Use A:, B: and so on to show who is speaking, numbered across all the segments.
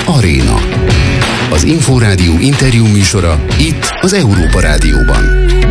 A: Aréna. Az Inforádió interjú műsora itt az Európa Rádióban.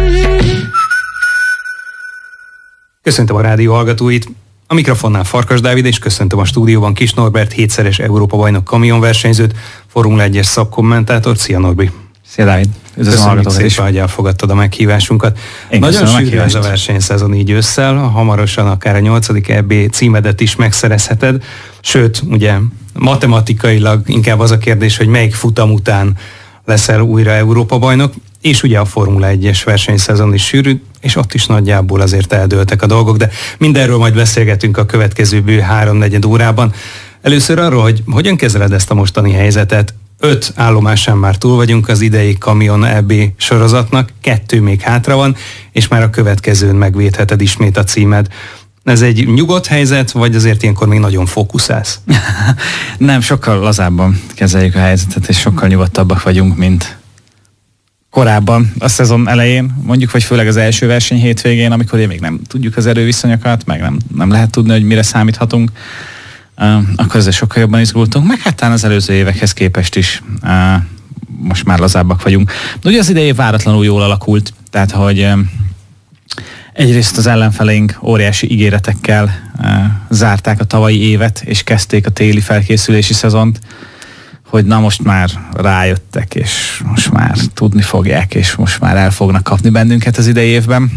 B: Köszöntöm a rádió hallgatóit. A mikrofonnál Farkas Dávid, és köszöntöm a stúdióban Kis Norbert, 7-szeres Európa-bajnok kamionversenyzőt, Formula 1-es szakkommentátort. Szia Norbi!
C: Szia Dávid!
B: Köszönjük szépen, hogy elfogadtad a meghívásunkat. Nagyon sűrű ez a versenyszezon így ősszel, hamarosan akár a 8. EB címedet is megszerezheted, sőt, ugye matematikailag inkább az a kérdés, hogy melyik futam után leszel újra Európa-bajnok, és ugye a Formula 1-es versenyszezon is sűrű, és ott is nagyjából azért eldőltek a dolgok, de mindenről majd beszélgetünk a következő bő 3-4 órában. Először arról, hogy hogyan kezeled ezt a mostani helyzetet. 5 állomásán már túl vagyunk az idei Kamion EB sorozatnak, 2 még hátra van, és már a következőn megvédheted ismét a címed. Ez egy nyugodt helyzet, vagy azért ilyenkor még nagyon fókuszálsz?
C: Nem, sokkal lazábban kezeljük a helyzetet, és sokkal nyugodtabbak vagyunk, mint korábban a szezon elején, mondjuk, vagy főleg az első verseny hétvégén, amikor még nem tudjuk az erőviszonyokat, meg nem lehet tudni, hogy mire számíthatunk, akkor ezzel sokkal jobban izgultunk, meg hát az előző évekhez képest is most már lazábbak vagyunk. De ugye az idei váratlanul jól alakult, tehát hogy egyrészt az ellenfeleink óriási ígéretekkel zárták a tavalyi évet, és kezdték a téli felkészülési szezont, hogy na most már rájöttek, és most már tudni fogják, és most már el fognak kapni bennünket az idei évben.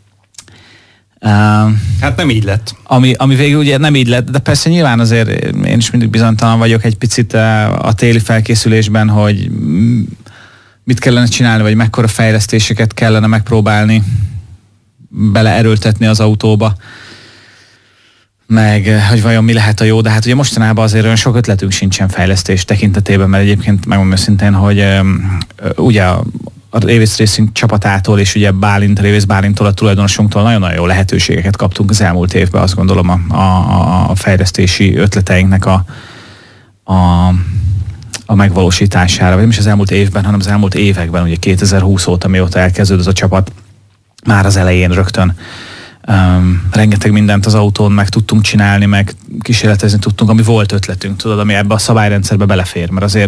B: Hát nem így lett.
C: Ami végül ugye nem így lett, de persze nyilván azért én is mindig bizonytalan vagyok egy picit a téli felkészülésben, hogy mit kellene csinálni, vagy mekkora fejlesztéseket kellene megpróbálni beleerőltetni az autóba, meg hogy vajon mi lehet a jó, de hát ugye mostanában azért olyan sok ötletünk sincsen fejlesztés tekintetében, mert egyébként megmondom őszintén, hogy ugye a Révész Racing csapatától és ugye Révész Bálinttól, a tulajdonosunktól nagyon-nagyon jó lehetőségeket kaptunk az elmúlt évben, azt gondolom a fejlesztési ötleteinknek a megvalósítására, vagy nem is az elmúlt évben, hanem az elmúlt években, ugye 2020 óta, mióta elkezdődött a csapat, már az elején rögtön rengeteg mindent az autón meg tudtunk csinálni, meg kísérletezni tudtunk, ami volt ötletünk, tudod, ami ebbe a szabályrendszerbe belefér, mert azért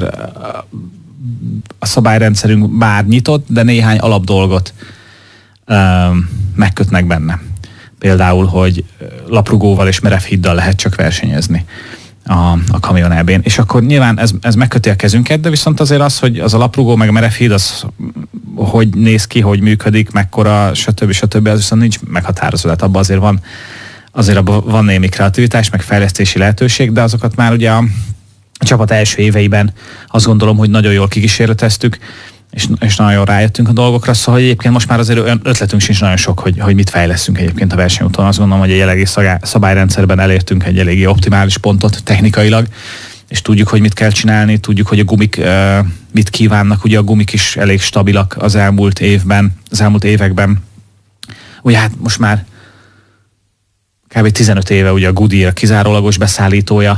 C: a szabályrendszerünk bár nyitott, de néhány alapdolgot megkötnek benne. Például, hogy laprugóval és merevhíddal lehet csak versenyezni a Kamion EB-n. És akkor nyilván ez megköti a kezünket, de viszont azért az, hogy az a laprugó meg a merevhíd, az hogy néz ki, hogy működik, mekkora, stb. Az viszont nincs meghatározva. Tehát abban azért van némi kreativitás, meg fejlesztési lehetőség, de azokat már ugye a csapat első éveiben azt gondolom, hogy nagyon jól kikísérleteztük, és nagyon jól rájöttünk a dolgokra, szóval egyébként most már azért olyan ötletünk sincs nagyon sok, hogy mit fejleszünk egyébként a versenyúton. Azt gondolom, hogy egy jelenlegi szabályrendszerben elértünk egy eléggé optimális pontot technikailag, és tudjuk, hogy mit kell csinálni, tudjuk, hogy a gumik mit kívánnak, ugye a gumik is elég stabilak az elmúlt években. Ugye hát most már kb. 15 éve ugye a Goodyear kizárólagos beszállítója,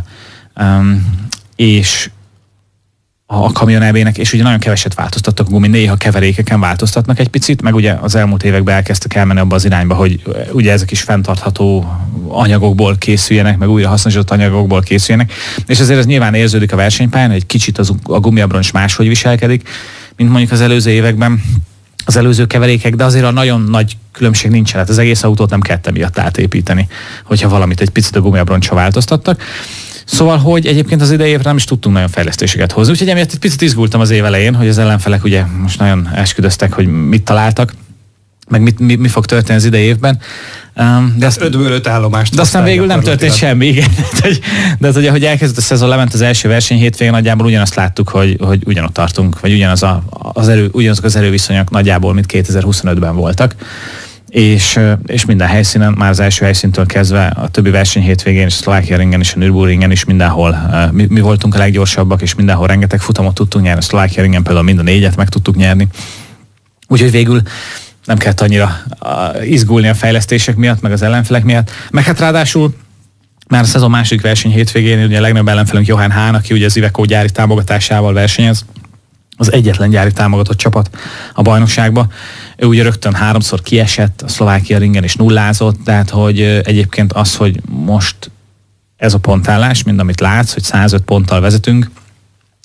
C: és a Kamion EB-nek, és ugye nagyon keveset változtattak a gumi, néha keverékeken változtatnak egy picit, meg ugye az elmúlt években elkezdtek elmenni abba az irányba, hogy ugye ezek is fenntartható anyagokból készüljenek, meg újra hasznosított anyagokból készüljenek, és azért ez nyilván érződik a versenypályán, hogy egy kicsit a gumiabroncs máshogy viselkedik, mint mondjuk az előző években az előző keverékek, de azért a nagyon nagy különbség nincsen, hát az egész autót nem kellett emiatt átépíteni, hogyha valamit egy picit a gumiabroncsra változtattak. Szóval, hogy egyébként az idei évre nem is tudtunk nagyon fejlesztéseket hozni, úgyhogy emiatt egy picit izgultam az év elején, hogy az ellenfelek ugye most nagyon esküdöztek, hogy mit találtak, meg mi fog történni az idei évben.
B: De 5-ből 5 állomást.
C: De aztán végül nem történt semmi, igen. De ugye, hogy elkezdett a szezon, lement az első verseny hétvégén, nagyjából ugyanazt láttuk, hogy ugyanott tartunk, vagy ugyanazok az erőviszonyok nagyjából, mint 2025-ben voltak. És minden helyszínen, már az első helyszíntől kezdve a többi verseny hétvégén, és a Szlovákia ringen és a Nürburgringen is mindenhol mi voltunk a leggyorsabbak, és mindenhol rengeteg futamot tudtunk nyerni. A Szlovákia ringen például mind a 4-et meg tudtuk nyerni. Úgyhogy végül nem kellett annyira izgulni a fejlesztések miatt, meg az ellenfelek miatt. Meg hát ráadásul már a szezon második verseny hétvégén ugye a legnagyobb ellenfelünk Johan Hahn, aki ugye az Iveco gyári támogatásával versenyez, az egyetlen gyári támogatott csapat a bajnokságba. Ő ugye rögtön 3-szor kiesett, a Szlovákia ringen is nullázott, tehát hogy egyébként az, hogy most ez a pontállás, mind amit látsz, hogy 105 ponttal vezetünk,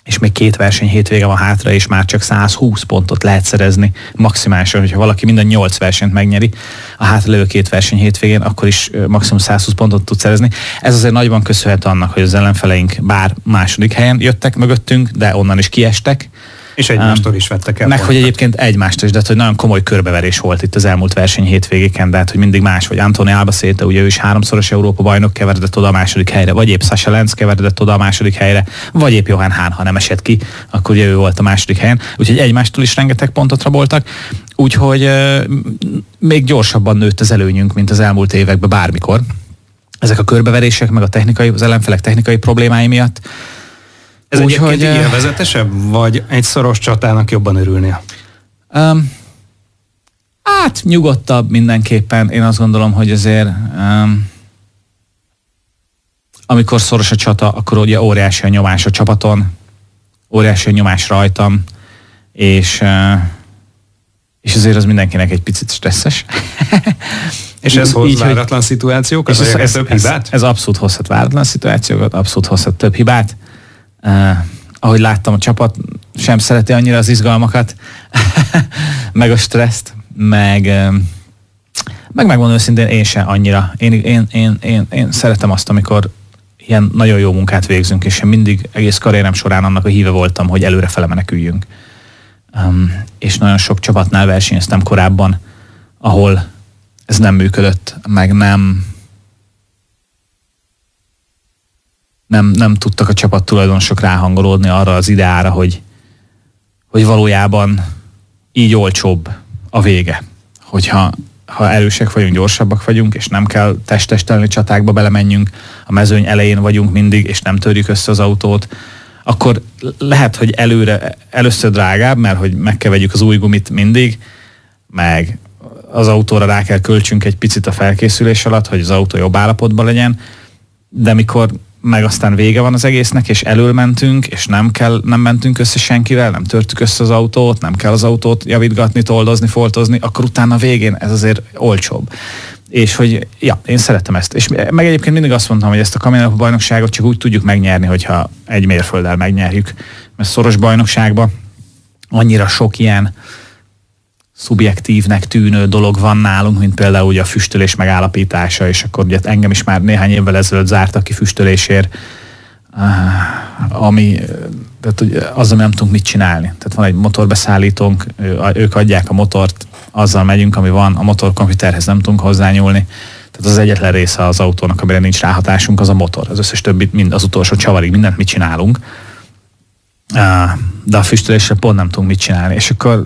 C: és még 2 verseny hétvége van hátra, és már csak 120 pontot lehet szerezni maximálisan, hogyha valaki minden 8 versenyt megnyeri a hátralévő 2 verseny hétvégén, akkor is maximum 120 pontot tud szerezni. Ez azért nagyban köszönhető annak, hogy az ellenfeleink bár második helyen jöttek mögöttünk, de onnan is kiestek.
B: És egymástól is vettek el.
C: Meg hogy egyébként egymástól is, de hogy nagyon komoly körbeverés volt itt az elmúlt verseny hétvégéken, de hát, hogy mindig más, vagy Antonio Albacete, ugye ő is 3-szoros Európa bajnok, keveredett oda a második helyre, vagy épp Sasha Lenz keveredett oda a második helyre, vagy épp Johan Hahn, ha nem esett ki, akkor ugye ő volt a második helyen. Úgyhogy egymástól is rengeteg pontot raboltak, úgyhogy még gyorsabban nőtt az előnyünk, mint az elmúlt években bármikor. Ezek a körbeverések, meg az ellenfelek technikai problémái miatt.
B: Ez egyébként élvezetesebb, vagy egy szoros csatának jobban örülnél?
C: Hát nyugodtabb mindenképpen. Én azt gondolom, hogy azért amikor szoros a csata, akkor ugye óriási a nyomás a csapaton, óriási a nyomás rajtam, és azért az mindenkinek egy picit stresszes.
B: És ez hoz váratlan szituációkat?
C: Ez több hibát? Ez abszolút hozhat váratlan szituációkat, abszolút hozhat több hibát. Ahogy láttam, a csapat sem szereti annyira az izgalmakat, meg a stresszt, meg megmondom őszintén, én sem annyira. Én szeretem azt, amikor ilyen nagyon jó munkát végzünk, és én mindig egész karrierem során annak a híve voltam, hogy előrefele meneküljünk. És nagyon sok csapatnál versenyeztem korábban, ahol ez nem működött, meg nem tudtak a csapat tulajdonosok ráhangolódni arra az ideára, hogy valójában így olcsóbb a vége. Hogyha erősek vagyunk, gyorsabbak vagyunk, és nem kell testestelni csatákba belemenjünk, a mezőny elején vagyunk mindig, és nem törjük össze az autót, akkor lehet, hogy először drágább, mert hogy meg kell vegyük az új gumit mindig, meg az autóra rá kell költsünk egy picit a felkészülés alatt, hogy az autó jobb állapotban legyen, de mikor meg aztán vége van az egésznek, és elől mentünk, és nem mentünk össze senkivel, nem törtük össze az autót, nem kell az autót javítgatni, toldozni, foltozni, akkor utána végén ez azért olcsóbb. És hogy, én szeretem ezt. És meg egyébként mindig azt mondtam, hogy ezt a Kamion bajnokságot csak úgy tudjuk megnyerni, hogyha egy mérfölddel megnyerjük. Mert szoros bajnokságban annyira sok ilyen szubjektívnek tűnő dolog van nálunk, mint például ugye a füstölés megállapítása, és akkor ugye engem is már néhány évvel ezelőtt zártak ki füstölésért, azzal nem tudunk mit csinálni. Tehát van egy motorbeszállítónk, ők adják a motort, azzal megyünk, ami van, a motorkomputerhez nem tudunk hozzányúlni. Tehát az egyetlen része az autónak, amire nincs ráhatásunk, az a motor. Az összes többit, mind az utolsó csavarig mindent mit csinálunk. De a füstölésre pont nem tudunk mit csinálni. És akkor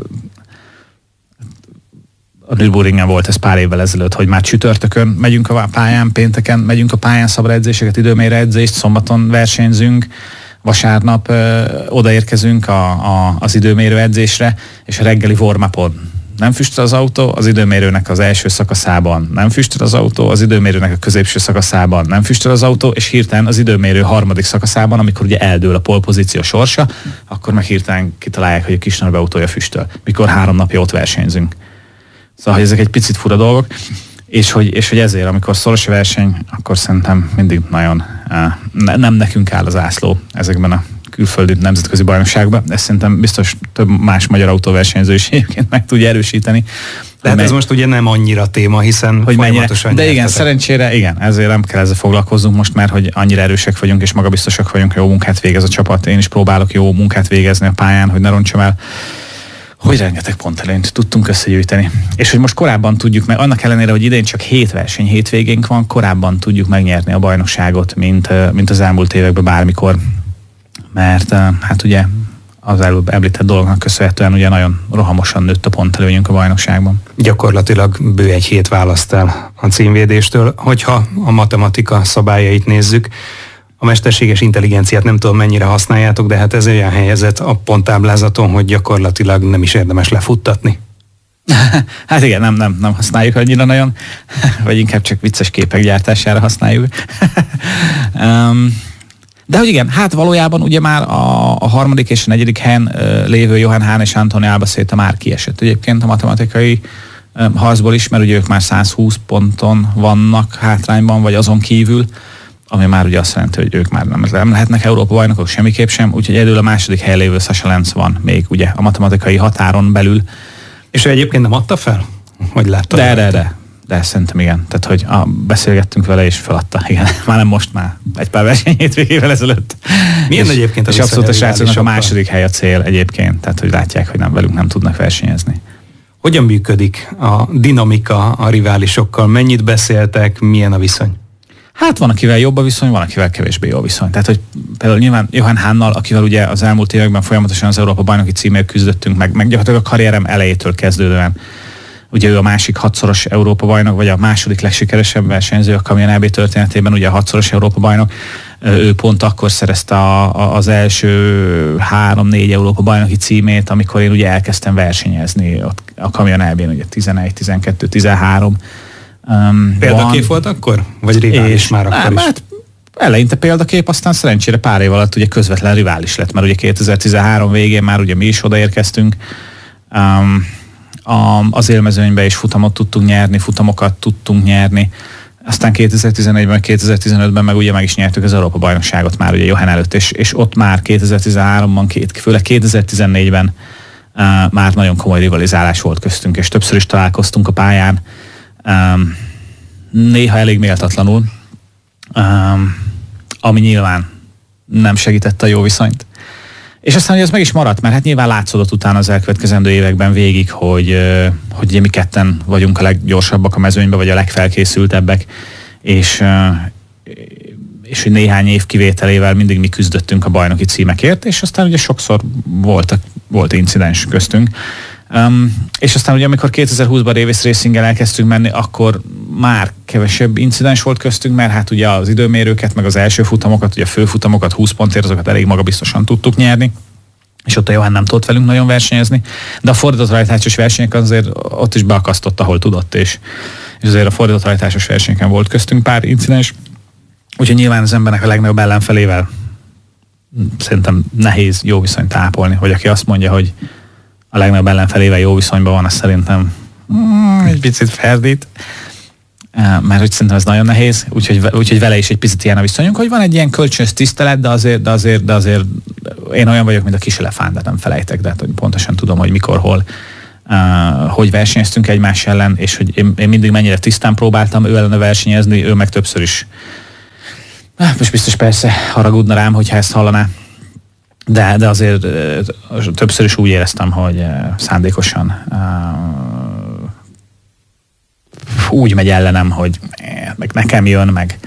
C: a Nürburgringen volt ez pár évvel ezelőtt, hogy már csütörtökön megyünk a pályán, pénteken megyünk a pályán, szabad edzéseket, időmérő edzést, szombaton versenyzünk, vasárnap odaérkezünk az időmérő edzésre, és a reggeli warm-upon nem füstöl az autó, az időmérőnek az első szakaszában nem füstöl az autó, az időmérőnek a középső szakaszában nem füstöl az autó, és hirtelen az időmérő harmadik szakaszában, amikor ugye eldől a polpozíció sorsa, akkor meg hirtelen kitalálják, hogy a Kisnorbe autója füstöl, mikor 3 napja ott versenyzünk. Szóval, hogy ezek egy picit fura dolgok, és hogy ezért, amikor szoros a verseny, akkor szerintem mindig nagyon nem nekünk áll az ászló ezekben a külföldi nemzetközi bajnokságban. Ezt szerintem biztos több más magyar autóversenyző is egyébként meg tudja erősíteni.
B: De hát ez most ugye nem annyira téma, hiszen
C: hogy
B: folyamatosan
C: de igen, szerencsére igen, ezért nem kell ezzel foglalkoznunk most már, hogy annyira erősek vagyunk és magabiztosak vagyunk, jó munkát végez a csapat. Én is próbálok jó munkát végezni a pályán, hogy ne rontsam el, hogy rengeteg pontelőnyt tudtunk összegyűjteni. És hogy most korábban tudjuk meg, annak ellenére, hogy idén csak 7 verseny hétvégénk van, korábban tudjuk megnyerni a bajnokságot, mint az elmúlt években bármikor. Mert hát ugye az előbb említett dolognak köszönhetően ugye nagyon rohamosan nőtt a pontelőnyünk a bajnokságban.
B: Gyakorlatilag bő egy hét választ el a címvédéstől. Hogyha a matematika szabályait nézzük, a mesterséges intelligenciát nem tudom mennyire használjátok, de hát ez olyan helyzet a ponttáblázaton, hogy gyakorlatilag nem is érdemes lefuttatni.
C: Hát igen, nem használjuk annyira nagyon, vagy inkább csak vicces képek gyártására használjuk. De hogy igen, hát valójában ugye már a harmadik és a negyedik helyen lévő Johan Hahn és Antonio Albacete már kiesett egyébként a matematikai harcból is, mert ugye ők már 120 ponton vannak hátrányban, vagy azon kívül, ami már ugye azt jelenti, hogy ők már nem lehetnek Európa-bajnokok semmiképp sem, úgyhogy egyedül a második helyen lévő Sasha Lentz van még ugye a matematikai határon belül.
B: És ő egyébként nem adta fel? Hogy láttad?
C: De szerintem igen. Tehát, hogy beszélgettünk vele és feladta. Igen, már nem most, már egy pár verseny hétvégével ezelőtt.
B: Milyen egyébként
C: és abszolút a srácoknak a második hely a cél egyébként. Tehát, hogy látják, hogy velünk nem tudnak versenyezni.
B: Hogyan működik a dinamika a riválisokkal? Mennyit beszéltek? Milyen a viszony?
C: Hát van, akivel jobb a viszony, van, akivel kevésbé jó a viszony. Tehát, hogy például nyilván Johann Hahnnal, akivel ugye az elmúlt években folyamatosan az Európa-bajnoki címért küzdöttünk, meg gyakorlatilag a karrierem elejétől kezdődően. Ugye ő a másik 6-szoros Európa-bajnok, vagy a második legsikeresebb versenyző a Kamion EB történetében, ugye a 6-szoros Európa-bajnok. Ő pont akkor szerezte az első 3-4 Európa-bajnoki címét, amikor én ugye elkezdtem versenyezni ott a Kamion EB-n, ugye 11, 12, 13.
B: Példakép volt akkor? Vagy rivális már akkor is?
C: Hát eleinte példakép, aztán szerencsére pár év alatt ugye közvetlen rivális lett, mert ugye 2013 végén már ugye mi is odaérkeztünk. Az élmezőnybe is futamokat tudtunk nyerni. Aztán 2014-ben, 2015-ben meg ugye meg is nyertük az Európa-bajnokságot már ugye Johann előtt, és ott már 2013-ban, főleg 2014-ben már nagyon komoly rivalizálás volt köztünk, és többször is találkoztunk a pályán. Néha elég méltatlanul, ami nyilván nem segítette a jó viszonyt. És aztán, hogy ez meg is maradt, mert hát nyilván látszódott utána az elkövetkezendő években végig, hogy mi ketten vagyunk a leggyorsabbak a mezőnyben, vagy a legfelkészültebbek, és hogy néhány év kivételével mindig mi küzdöttünk a bajnoki címekért, és aztán ugye sokszor volt incidens köztünk. És aztán ugye amikor 2020-ban Davis Racinggel elkezdtünk menni, akkor már kevesebb incidens volt köztünk, mert hát ugye az időmérőket, meg az első futamokat, ugye a főfutamokat, 20 pontért, azokat elég magabiztosan tudtuk nyerni, és ott a Johann nem tudott velünk nagyon versenyezni, de a fordított rajtásos versenyeken azért ott is beakasztott, ahol tudott, és azért a fordított rajtásos versenyeken volt köztünk pár incidens, úgyhogy nyilván az embernek a legnagyobb ellenfelével szerintem nehéz jó viszonyt ápolni, hogy aki azt mondja, hogy a legnagyobb ellenfelével jó viszonyban van, az szerintem egy picit ferdít, mert hogy szerintem ez nagyon nehéz, úgyhogy vele is egy picit ilyen a viszonyunk, hogy van egy ilyen kölcsönös tisztelet, de azért én olyan vagyok, mint a kis elefánt, de nem felejtek, de hát, hogy pontosan tudom, hogy mikor, hol, hogy versenyeztünk egymás ellen, és hogy én mindig mennyire tisztán próbáltam ő ellene versenyezni, ő meg többször is. Most biztos persze haragudna rám, hogyha ezt hallaná. De azért többször is úgy éreztem, hogy szándékosan úgy megy ellenem, hogy meg nekem jön, meg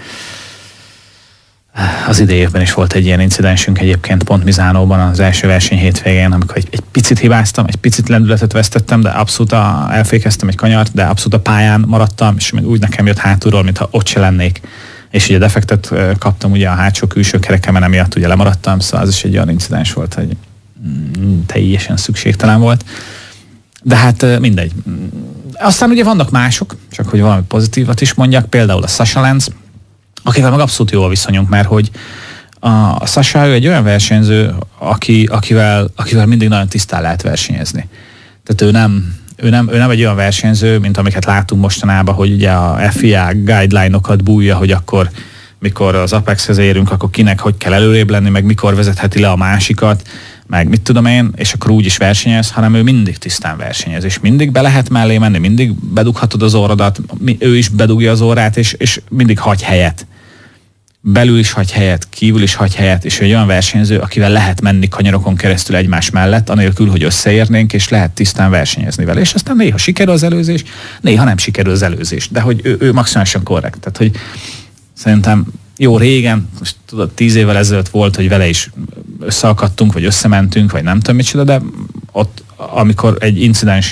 C: az idei évben is volt egy ilyen incidensünk egyébként pont Misánóban az első verseny hétvégén, amikor egy picit hibáztam, egy picit lendületet vesztettem, de abszolút elfékeztem egy kanyart, de abszolút a pályán maradtam, és még úgy nekem jött hátulról, mintha ott se lennék. És ugye defektet kaptam ugye a hátsó külső kerekemen, emiatt ugye lemaradtam, szóval az is egy olyan incidens volt, hogy teljesen szükségtelen volt. De hát mindegy. Aztán ugye vannak mások, csak hogy valami pozitívat is mondjak, például a Sasha Lentz, akivel meg abszolút jó a viszonyunk, mert hogy a Sasha ő egy olyan versenyző, akivel mindig nagyon tisztán lehet versenyezni. Tehát ő nem egy olyan versenyző, mint amiket látunk mostanában, hogy ugye a FIA guideline-okat bújja, hogy akkor, mikor az Apexhez érünk, akkor kinek hogy kell előrébb lenni, meg mikor vezetheti le a másikat, meg mit tudom én, és akkor úgy is versenyez, hanem ő mindig tisztán versenyez, és mindig be lehet mellé menni, mindig bedughatod az orrodat, ő is bedugja az orrát, és mindig hagy helyet. Belül is hagy helyet, kívül is hagy helyet, és egy olyan versenyző, akivel lehet menni kanyarokon keresztül egymás mellett, anélkül, hogy összeérnénk, és lehet tisztán versenyezni vele. És aztán néha sikerül az előzés, néha nem sikerül az előzés, de hogy ő maximálisan korrekt. Tehát, hogy szerintem jó régen, most tudod, 10 évvel ezelőtt volt, hogy vele is összeakadtunk, vagy összementünk, vagy nem tudom micsoda, de ott, amikor egy incidens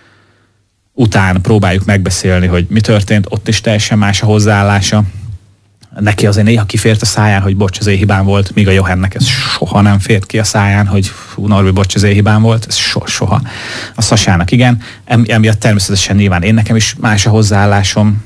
C: után próbáljuk megbeszélni, hogy mi történt, ott is teljesen más a hozzáállása. Neki azért néha kifért a száján, hogy bocs, az én hibám volt, míg a Johannnek ez soha nem fért ki a száján, hogy Norbi, bocs, az én hibám volt, ez soha. A Sasának igen, emiatt természetesen nyilván én nekem is más a hozzáállásom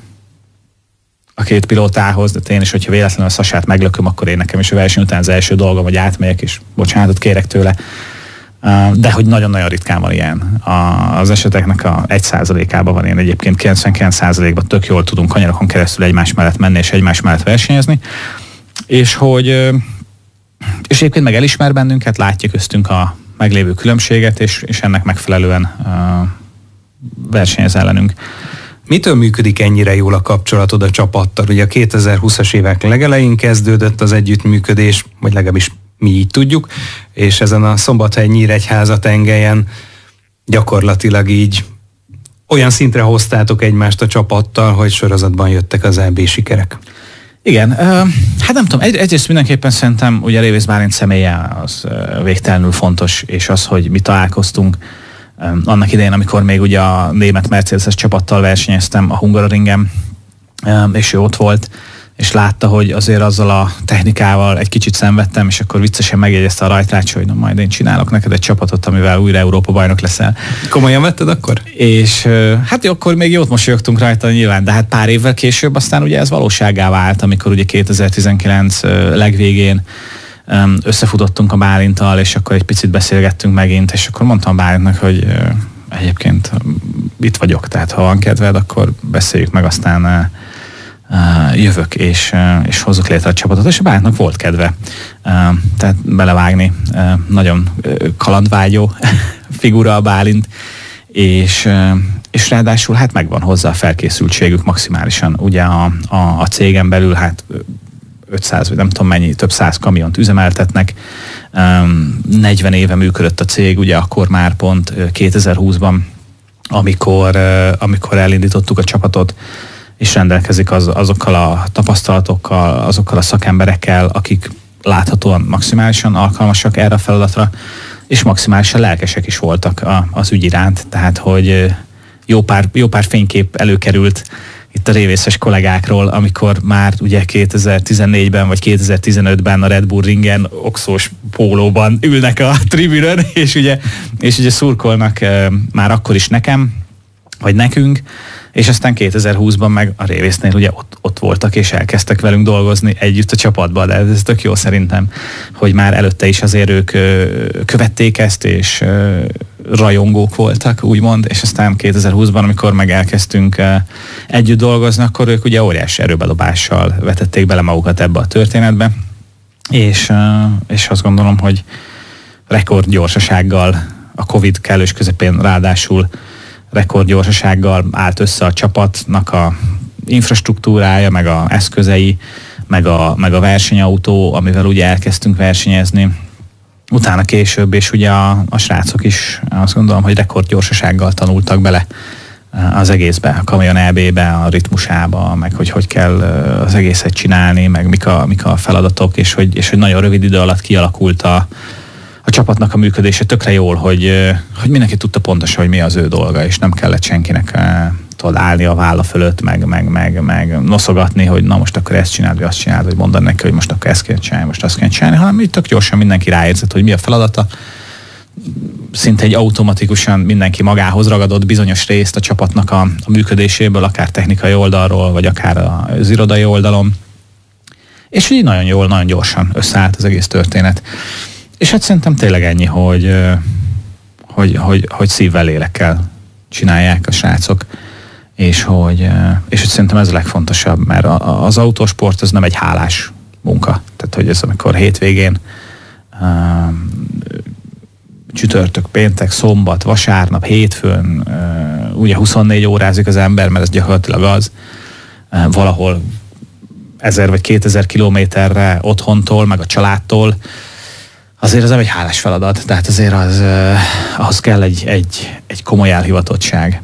C: a két pilótához, de én is, hogyha véletlenül a Sasát meglököm, akkor én nekem is a verseny után az első dolgom, hogy átmegyek, és bocsánatot kérek tőle. De hogy nagyon-nagyon ritkán van ilyen. Az eseteknek a 1%-ában van, én egyébként 99%-ban tök jól tudunk kanyarokon keresztül egymás mellett menni és egymás mellett versenyezni. és egyébként meg elismer bennünket, látja köztünk a meglévő különbséget, és ennek megfelelően versenyez ellenünk.
B: Mitől működik ennyire jól a kapcsolatod a csapattal? Ugye a 2020-as évek legelején kezdődött az együttműködés, vagy legalábbis mi így tudjuk, és ezen a Szombathely-Nyíregyháza tengelyen gyakorlatilag így olyan szintre hoztátok egymást a csapattal, hogy sorozatban jöttek az EB sikerek.
C: Igen, hát nem tudom, egyrészt mindenképpen szerintem ugye Révész Bálint személye az végtelenül fontos, és az, hogy mi találkoztunk annak idején, amikor még ugye a német Mercedes csapattal versenyeztem a Hungaroringen, és ő ott volt, és látta, hogy azért azzal a technikával egy kicsit szenvedtem, és akkor viccesen megjegyezte a rajtrács, hogy na majd én csinálok neked egy csapatot, amivel újra Európa-bajnok leszel.
B: Komolyan vetted akkor?
C: És hát akkor még jót mosolyogtunk rajta nyilván, de hát pár évvel később aztán ugye ez valósággá vált, amikor ugye 2019 legvégén összefutottunk a Bálinttal, és akkor egy picit beszélgettünk megint, és akkor mondtam Bálintnak, hogy egyébként itt vagyok, tehát ha van kedved, akkor beszéljük meg, aztán jövök, és hozzuk létre a csapatot, és a Bálintnak volt kedve tehát belevágni. Nagyon kalandvágyó figura a Bálint, és ráadásul hát megvan hozzá a felkészültségük maximálisan. Ugye a cégen belül hát 500, vagy nem tudom mennyi, több 100 kamiont üzemeltetnek. 40 éve működött a cég, ugye akkor már pont 2020-ban, amikor elindítottuk a csapatot, és rendelkezik azokkal a tapasztalatokkal, azokkal a szakemberekkel, akik láthatóan maximálisan alkalmasak erre a feladatra, és maximálisan lelkesek is voltak az ügy iránt. Tehát, hogy jó pár fénykép előkerült itt a révészes kollégákról, amikor már ugye 2014-ben vagy 2015-ben a Red Bull ringen oxós pólóban ülnek a tribünön, és ugye szurkolnak már akkor is nekem, vagy nekünk, és aztán 2020-ban meg a Révésznél ugye ott voltak, és elkezdtek velünk dolgozni együtt a csapatban, de ez tök jó szerintem, hogy már előtte is azért ők követték ezt, és rajongók voltak, úgymond, és aztán 2020-ban, amikor meg elkezdtünk együtt dolgozni, akkor ők ugye óriási erőbedobással vetették bele magukat ebbe a történetbe, és azt gondolom, hogy rekordgyorsasággal, a Covid kellős közepén ráadásul rekordgyorsasággal állt össze a csapatnak a infrastruktúrája, meg a eszközei, meg a versenyautó, amivel ugye elkezdtünk versenyezni. Utána később, és ugye a srácok is azt gondolom, hogy rekordgyorsasággal tanultak bele az egészbe, a Kamion EB-be, a ritmusába, meg hogy kell az egészet csinálni, meg mik a feladatok, és hogy nagyon rövid idő alatt kialakult a csapatnak a működése tökre jól, hogy mindenki tudta pontosan, hogy mi az ő dolga, és nem kellett senkinek állni a válla fölött, meg noszogatni, hogy na most akkor ezt csináld, vagy azt csináld, vagy mondani neki, hogy most akkor ezt kell csinálni, most azt kell csinálni, hanem így tök gyorsan mindenki ráérzett, hogy mi a feladata. Szinte egy automatikusan mindenki magához ragadott bizonyos részt a csapatnak a működéséből, akár technikai oldalról, vagy akár az irodai oldalon. És így nagyon jól, nagyon gyorsan összeállt az egész történet. És hát szerintem tényleg ennyi, hogy szívvel, lélekkel csinálják a srácok, és hogy szerintem ez a legfontosabb, mert az autósport az nem egy hálás munka. Tehát, hogy ez amikor hétvégén, csütörtök, péntek, szombat, vasárnap, hétfőn, ugye 24 órázik az ember, mert ez gyakorlatilag az, valahol 1000 vagy 2000 kilométerre otthontól, meg a családtól, azért az nem egy hálás feladat, tehát azért ahhoz kell egy komoly elhivatottság,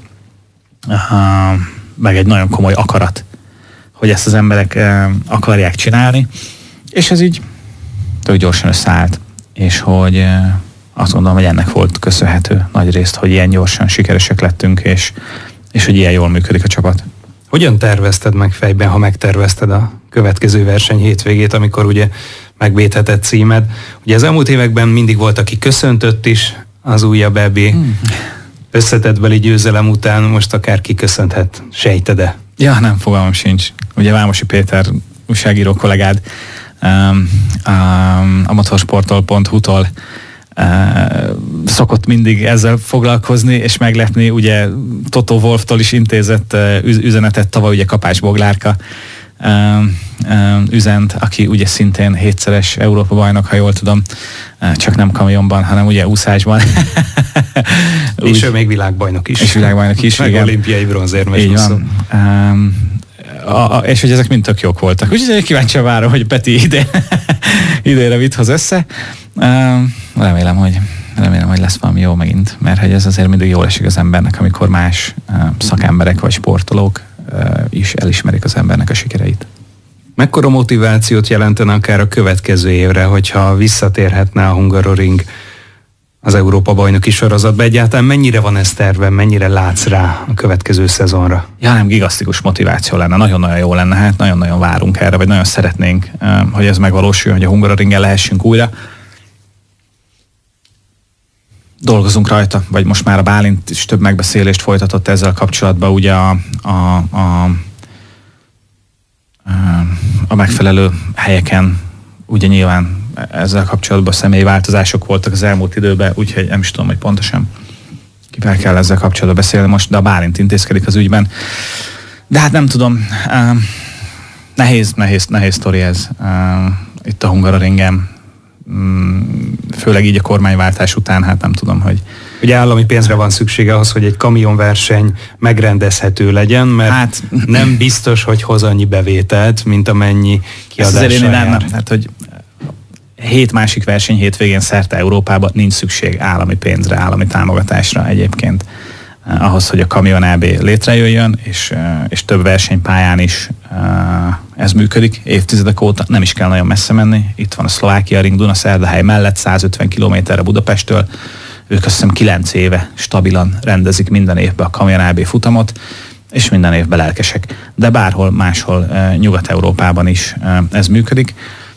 C: meg egy nagyon komoly akarat, hogy ezt az emberek akarják csinálni, és ez így tök gyorsan összeállt, és hogy azt gondolom, hogy ennek volt köszönhető nagy részt, hogy ilyen gyorsan sikeresek lettünk, és hogy ilyen jól működik a csapat.
B: Hogyan tervezted meg fejben, ha megtervezted a következő verseny hétvégét, amikor ugye megvédhetett címed? Ugye az elmúlt években mindig volt, aki köszöntött is az újabb EB összetettbeli győzelem után, most akár kiköszönthet, sejted-e?
C: Ja, nem, fogalmam sincs. Ugye Vámosi Péter újságíró kollégád a motorsportol.hu-tól szokott mindig ezzel foglalkozni és meglepni, ugye Toto Wolftól is intézett üzenetet tavaly, ugye Kapás Boglárka üzent, aki ugye szintén 7-szeres Európa bajnok, ha jól tudom, csak nem kamionban, hanem ugye úszásban.
B: És ő még világbajnok is.
C: És világbajnok is,
B: meg igen. Olimpiai bronzérmes.
C: Így van. És hogy ezek mind tök jók voltak. Úgyhogy kíváncsian várom, hogy Peti idénre mit hoz össze. Remélem, hogy lesz valami jó megint, mert hogy ez azért mindig jól esik az embernek, amikor más szakemberek vagy sportolók is elismerik az embernek a sikereit.
B: Mekkora motivációt jelentene akár a következő évre, hogyha visszatérhetne a Hungaroring az Európa-bajnoki sorozatba? Egyáltalán mennyire van ez terve, mennyire látsz rá a következő szezonra?
C: Ja, nem, gigasztikus motiváció lenne, nagyon-nagyon jó lenne, hát nagyon-nagyon várunk erre, vagy nagyon szeretnénk, hogy ez megvalósuljon, hogy a Hungaroringen lehessünk újra. Dolgozunk rajta, vagy most már a Bálint is több megbeszélést folytatott ezzel kapcsolatban, ugye a megfelelő helyeken, ugye nyilván ezzel kapcsolatban személyi változások voltak az elmúlt időben, úgyhogy nem is tudom, hogy pontosan kivel kell ezzel kapcsolatban beszélni most, de a Bálint intézkedik az ügyben. De hát nem tudom, nehéz sztori ez itt a Hungaroringen, főleg így a kormányváltás után, hát nem tudom, hogy...
B: Ugye állami pénzre van szüksége ahhoz, hogy egy kamionverseny megrendezhető legyen, mert hát, nem biztos, hogy hoz annyi bevételt, mint amennyi kiadással jár.
C: Hát, hogy 7 másik verseny hétvégén szerte Európában nincs szükség állami pénzre, állami támogatásra egyébként ahhoz, hogy a Kamion AB létrejöjjön, és több versenypályán is ez működik évtizedek óta, nem is kell nagyon messze menni. Itt van a Szlovákia Ring Dunaszerdahely mellett, 150 kilométerre Budapesttől. Ők azt hiszem 9 éve stabilan rendezik minden évben a Kamion AB futamot, és minden évben lelkesek. De bárhol máshol Nyugat-Európában is ez működik.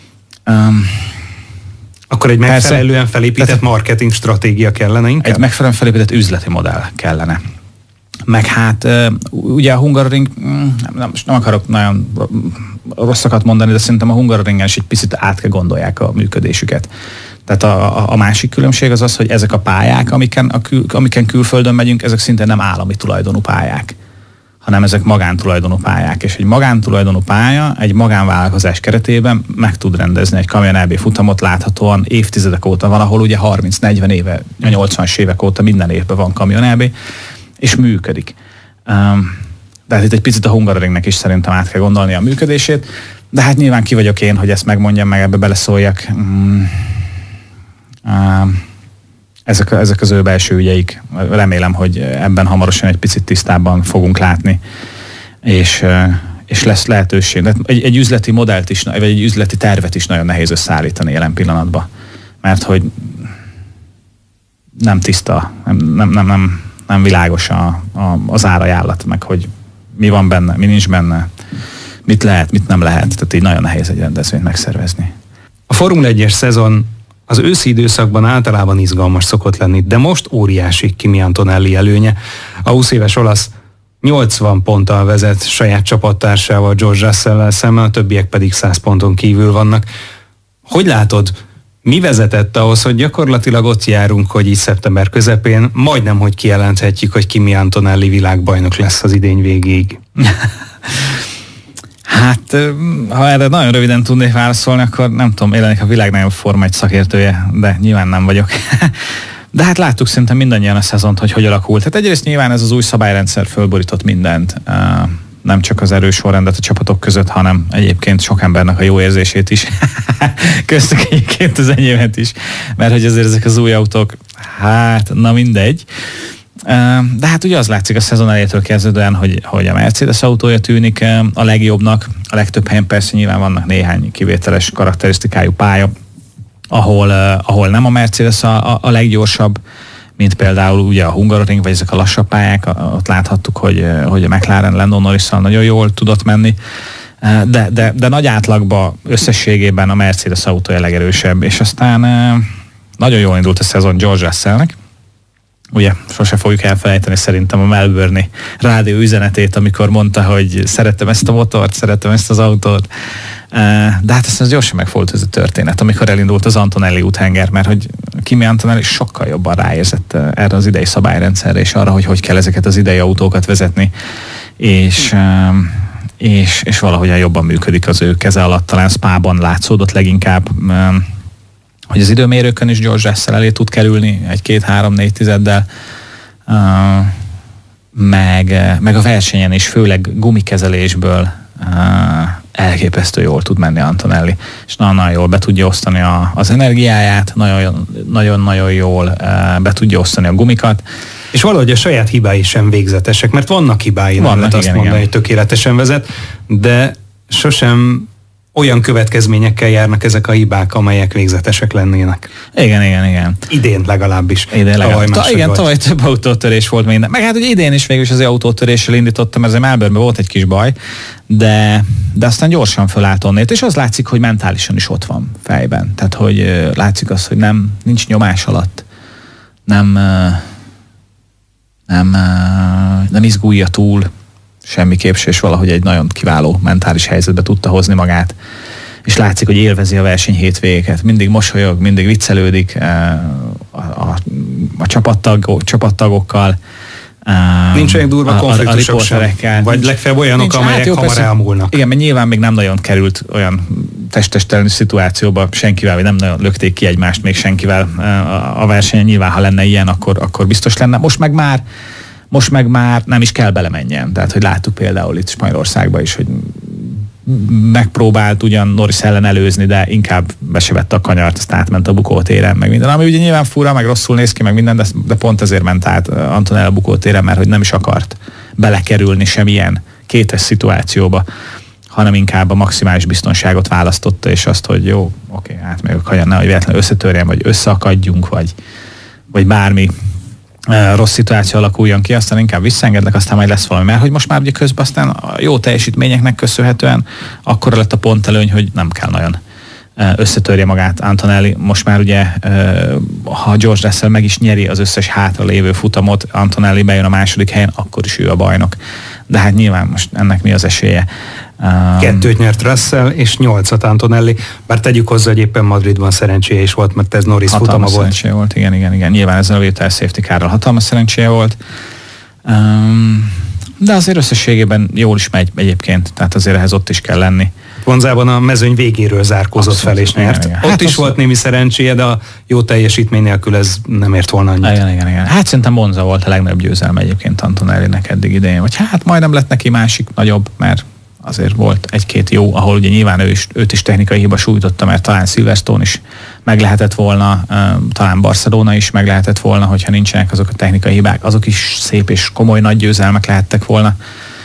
B: Akkor egy megfelelően felépített marketing stratégia kellene inkább?
C: Egy megfelelően felépített üzleti modell kellene. Meg hát ugye a Hungaroring, nem akarok nagyon rosszakat mondani, de szerintem a Hungaroringen is egy picit át kell gondolják a működésüket. Tehát a másik különbség az az, hogy ezek a pályák, amiken külföldön megyünk, ezek szinte nem állami tulajdonú pályák, hanem ezek magántulajdonú pályák. És egy magántulajdonú pálya egy magánvállalkozás keretében meg tud rendezni egy Kamion AB futamot, láthatóan évtizedek óta van, ahol ugye 30-40 éve, a 80-as évek óta minden évben van Kamion AB, és működik. Tehát itt egy picit a Hungaroringnek is szerintem át kell gondolni a működését, de hát nyilván ki vagyok én, hogy ezt megmondjam, meg ebbe beleszóljak. Ezek az ő belső ügyeik. Remélem, hogy ebben hamarosan egy picit tisztábban fogunk látni, és lesz lehetőség. Egy üzleti modellt is, vagy egy üzleti tervet is nagyon nehéz összeállítani jelen pillanatban, mert hogy nem tiszta, nem világos az árajánlat, meg hogy mi van benne, mi nincs benne, mit lehet, mit nem lehet. Tehát így nagyon nehéz egy rendezvényt megszervezni.
B: A Formula 1-es szezon az őszi időszakban általában izgalmas szokott lenni, de most óriási Kimi Antonelli előnye. A 20 éves olasz 80 ponttal vezet saját csapattársával, George Russell-lel szemben, a többiek pedig 100 ponton kívül vannak. Hogy látod, mi vezetett ahhoz, hogy gyakorlatilag ott járunk, hogy így szeptember közepén majdnem, hogy kijelenthetjük, hogy Kimi Antonelli világbajnok lesz az idény végéig?
C: Hát, ha erre nagyon röviden tudnék válaszolni, akkor nem tudom, élenik a világ nagyobb Forma 1 szakértője, de nyilván nem vagyok. De hát láttuk szerintem mindannyian a szezont, hogy alakult. Hát egyrészt nyilván ez az új szabályrendszer fölborított mindent, nem csak az erős sorrendet a csapatok között, hanem egyébként sok embernek a jó érzését is. Köztük egyébként az enyémet is, mert hogy azért ezek az új autók, hát na mindegy. De hát ugye az látszik a szezon elejétől kezdődően, hogy a Mercedes autója tűnik a legjobbnak. A legtöbb helyen persze nyilván vannak néhány kivételes karakterisztikájú pálya, ahol nem a Mercedes a leggyorsabb, mint például ugye a Hungaroring, vagy ezek a lassabb pályák. Ott láthattuk, hogy a McLaren Lando Norrisszal nagyon jól tudott menni. De nagy átlagban összességében a Mercedes autója legerősebb, és aztán nagyon jól indult a szezon George Russellnek. Ugye, sose fogjuk elfelejteni szerintem a Melbourne-i rádió üzenetét, amikor mondta, hogy szeretem ezt a motort, szeretem ezt az autót. De hát aztán gyorsan megfordult ez a történet, amikor elindult az Antonelli úthenger, mert hogy Kimi Antonelli sokkal jobban ráérzett erre az idei szabályrendszerre, és arra, hogy kell ezeket az idei autókat vezetni. És és valahogyan jobban működik az ő keze alatt. Talán Spa-ban látszódott leginkább, hogy az időmérőkön is George Russell elé tud kerülni 1-2-3-4 tizeddel, meg a versenyen is, főleg gumikezelésből elképesztő jól tud menni Antonelli, és nagyon jól be tudja osztani az energiáját, nagyon-nagyon jól be tudja osztani a gumikat.
B: És valahogy a saját hibái sem végzetesek, mert vannak hibái, nem lehet azt mondani, hogy tökéletesen vezet, de sosem olyan következményekkel járnak ezek a hibák, amelyek végzetesek lennének.
C: Igen. Idén
B: legalábbis.
C: Tavaly több autótörés volt minden. Meg hát, hogy idén is végül is az autótöréssel indítottam, ezért Melbourne-ben volt egy kis baj, de aztán gyorsan fölállt onnét, és az látszik, hogy mentálisan is ott van fejben. Tehát, hogy látszik az, hogy nincs nyomás alatt. Nem izgulja túl semmiképp, és valahogy egy nagyon kiváló mentális helyzetbe tudta hozni magát. És látszik, hogy élvezi a verseny hétvégéket. Mindig mosolyog, mindig viccelődik a csapattagokkal.
B: Nincs olyan durva konfliktusok sem, vagy legfeljebb olyanok, amelyek hamar elmúlnak.
C: Igen, mert nyilván még nem nagyon került olyan testestelenű szituációba senkivel, vagy nem nagyon lökték ki egymást még senkivel a versenyen. Nyilván, ha lenne ilyen, akkor biztos lenne. Most meg már nem is kell belemenjen. Tehát, hogy láttuk például itt Spanyolországban is, hogy megpróbált ugyan Norris ellen előzni, de inkább be se vette a kanyart, azt átment a bukótéren, meg minden. Ami ugye nyilván fura, meg rosszul néz ki, meg minden, de pont ezért ment át Antonelli a bukótéren, mert hogy nem is akart belekerülni semmilyen kétes szituációba, hanem inkább a maximális biztonságot választotta, és azt, hogy jó, oké, átmegy a kanyar, nehogy véletlenül összetörjen, vagy összeakadjunk, vagy bármi rossz szituáció alakuljon ki, aztán inkább visszaengedlek, aztán majd lesz valami. Mert hogy most már ugye közben aztán a jó teljesítményeknek köszönhetően akkora lett a pontelőny, hogy nem kell nagyon összetörje magát Antonelli. Most már ugye, ha George Russell meg is nyeri az összes hátra lévő futamot, Antonelli bejön a második helyen, akkor is ő a bajnok. De hát nyilván most ennek mi az esélye?
B: 2 nyert Russell, és 8-at Antonelli, bár tegyük hozzá, hogy éppen Madridban szerencséje is volt, mert ez Norris futama volt.
C: Igen. Nyilván ezzel a vétel safety carral hatalmas szerencséje volt. De azért összességében jól is megy egyébként, tehát azért ehhez ott is kell lenni.
B: Vonzában a mezőny végéről zárkózott fel és nyert. Igen. Ott is volt némi szerencséje, de a jó teljesítmény nélkül ez nem ért volna annyit.
C: Igen. Hát szerintem Monza volt a legnagyobb győzelme egyébként Antonellinek eddig idején. Vagy hát majdnem lett neki másik nagyobb, mert azért volt egy-két jó, ahol ugye nyilván őt is technikai hiba sújtotta, mert talán Silverstone is meg lehetett volna, talán Barcelona is meg lehetett volna, hogyha nincsenek azok a technikai hibák, azok is szép és komoly nagy győzelmek lehettek volna.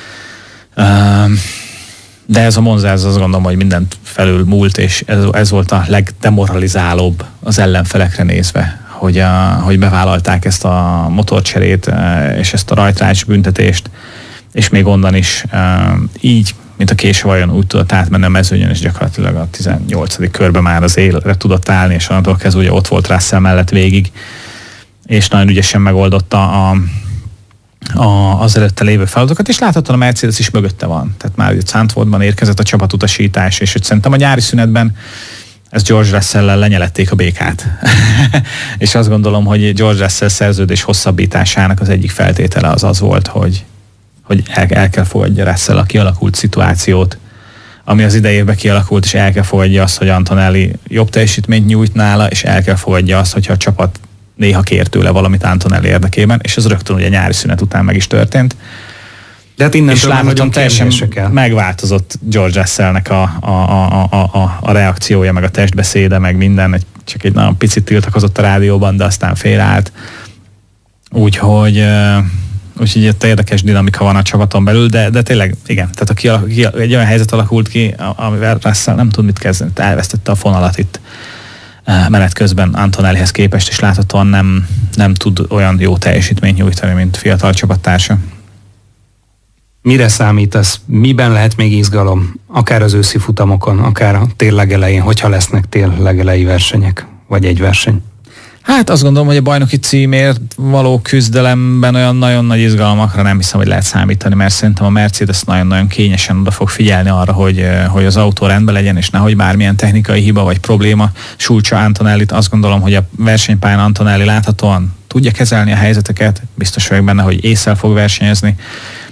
C: De ez a Monza, ez azt gondolom, hogy mindent felül múlt, és ez volt a legdemoralizálóbb az ellenfelekre nézve, hogy bevállalták ezt a motorcserét, és ezt a rajtrács büntetést, és még onnan is így, mint a késővajon úgy tudott átmenni a mezőnyön, és gyakorlatilag a 18. körben már az élre tudott állni, és onnantól kezdve ugye ott volt Russell mellett végig, és nagyon ügyesen megoldotta az előtte lévő feladatokat, és láthatóan a Mercedes is mögötte van. Tehát már ugye Zandvoortban érkezett a csapatutasítás, és hogy szerintem a nyári szünetben ezt George Russell-lel lenyelették a békát. És azt gondolom, hogy George Russell szerződés hosszabbításának az egyik feltétele az volt, hogy el kell fogadja Russell a kialakult szituációt, ami az idejében kialakult, és el kell fogadja azt, hogy Antonelli jobb teljesítményt nyújt nála, és el kell fogadja azt, hogyha a csapat néha kér tőle valamit Antonelli érdekében, és ez rögtön ugye nyári szünet után meg is történt.
B: De hát és
C: láthatóan teljesen megváltozott George Russellnek a reakciója, meg a testbeszéde, meg minden, csak egy nagyon picit tiltakozott a rádióban, de aztán félreállt. Úgyhogy itt érdekes dinamika van a csapaton belül, de tényleg igen, tehát egy olyan helyzet alakult ki, amivel Russell nem tud mit kezdeni, elvesztette a fonalat itt menet közben Antonellihez képest, és láthatóan nem tud olyan jó teljesítményt nyújtani, mint fiatal csapattársa.
B: Mire számítasz? Miben lehet még izgalom? Akár az őszi futamokon, akár a tél legelején, hogyha lesznek tél legelei versenyek, vagy egy verseny?
C: Hát azt gondolom, hogy a bajnoki címért való küzdelemben olyan nagyon nagy izgalmakra nem hiszem, hogy lehet számítani, mert szerintem a Mercedes nagyon-nagyon kényesen oda fog figyelni arra, hogy az autó rendben legyen, és nehogy bármilyen technikai hiba vagy probléma sújtsa Antonellit. Azt gondolom, hogy a versenypályán Antonelli láthatóan tudja kezelni a helyzeteket, biztos vagyok benne, hogy ésszel fog versenyezni,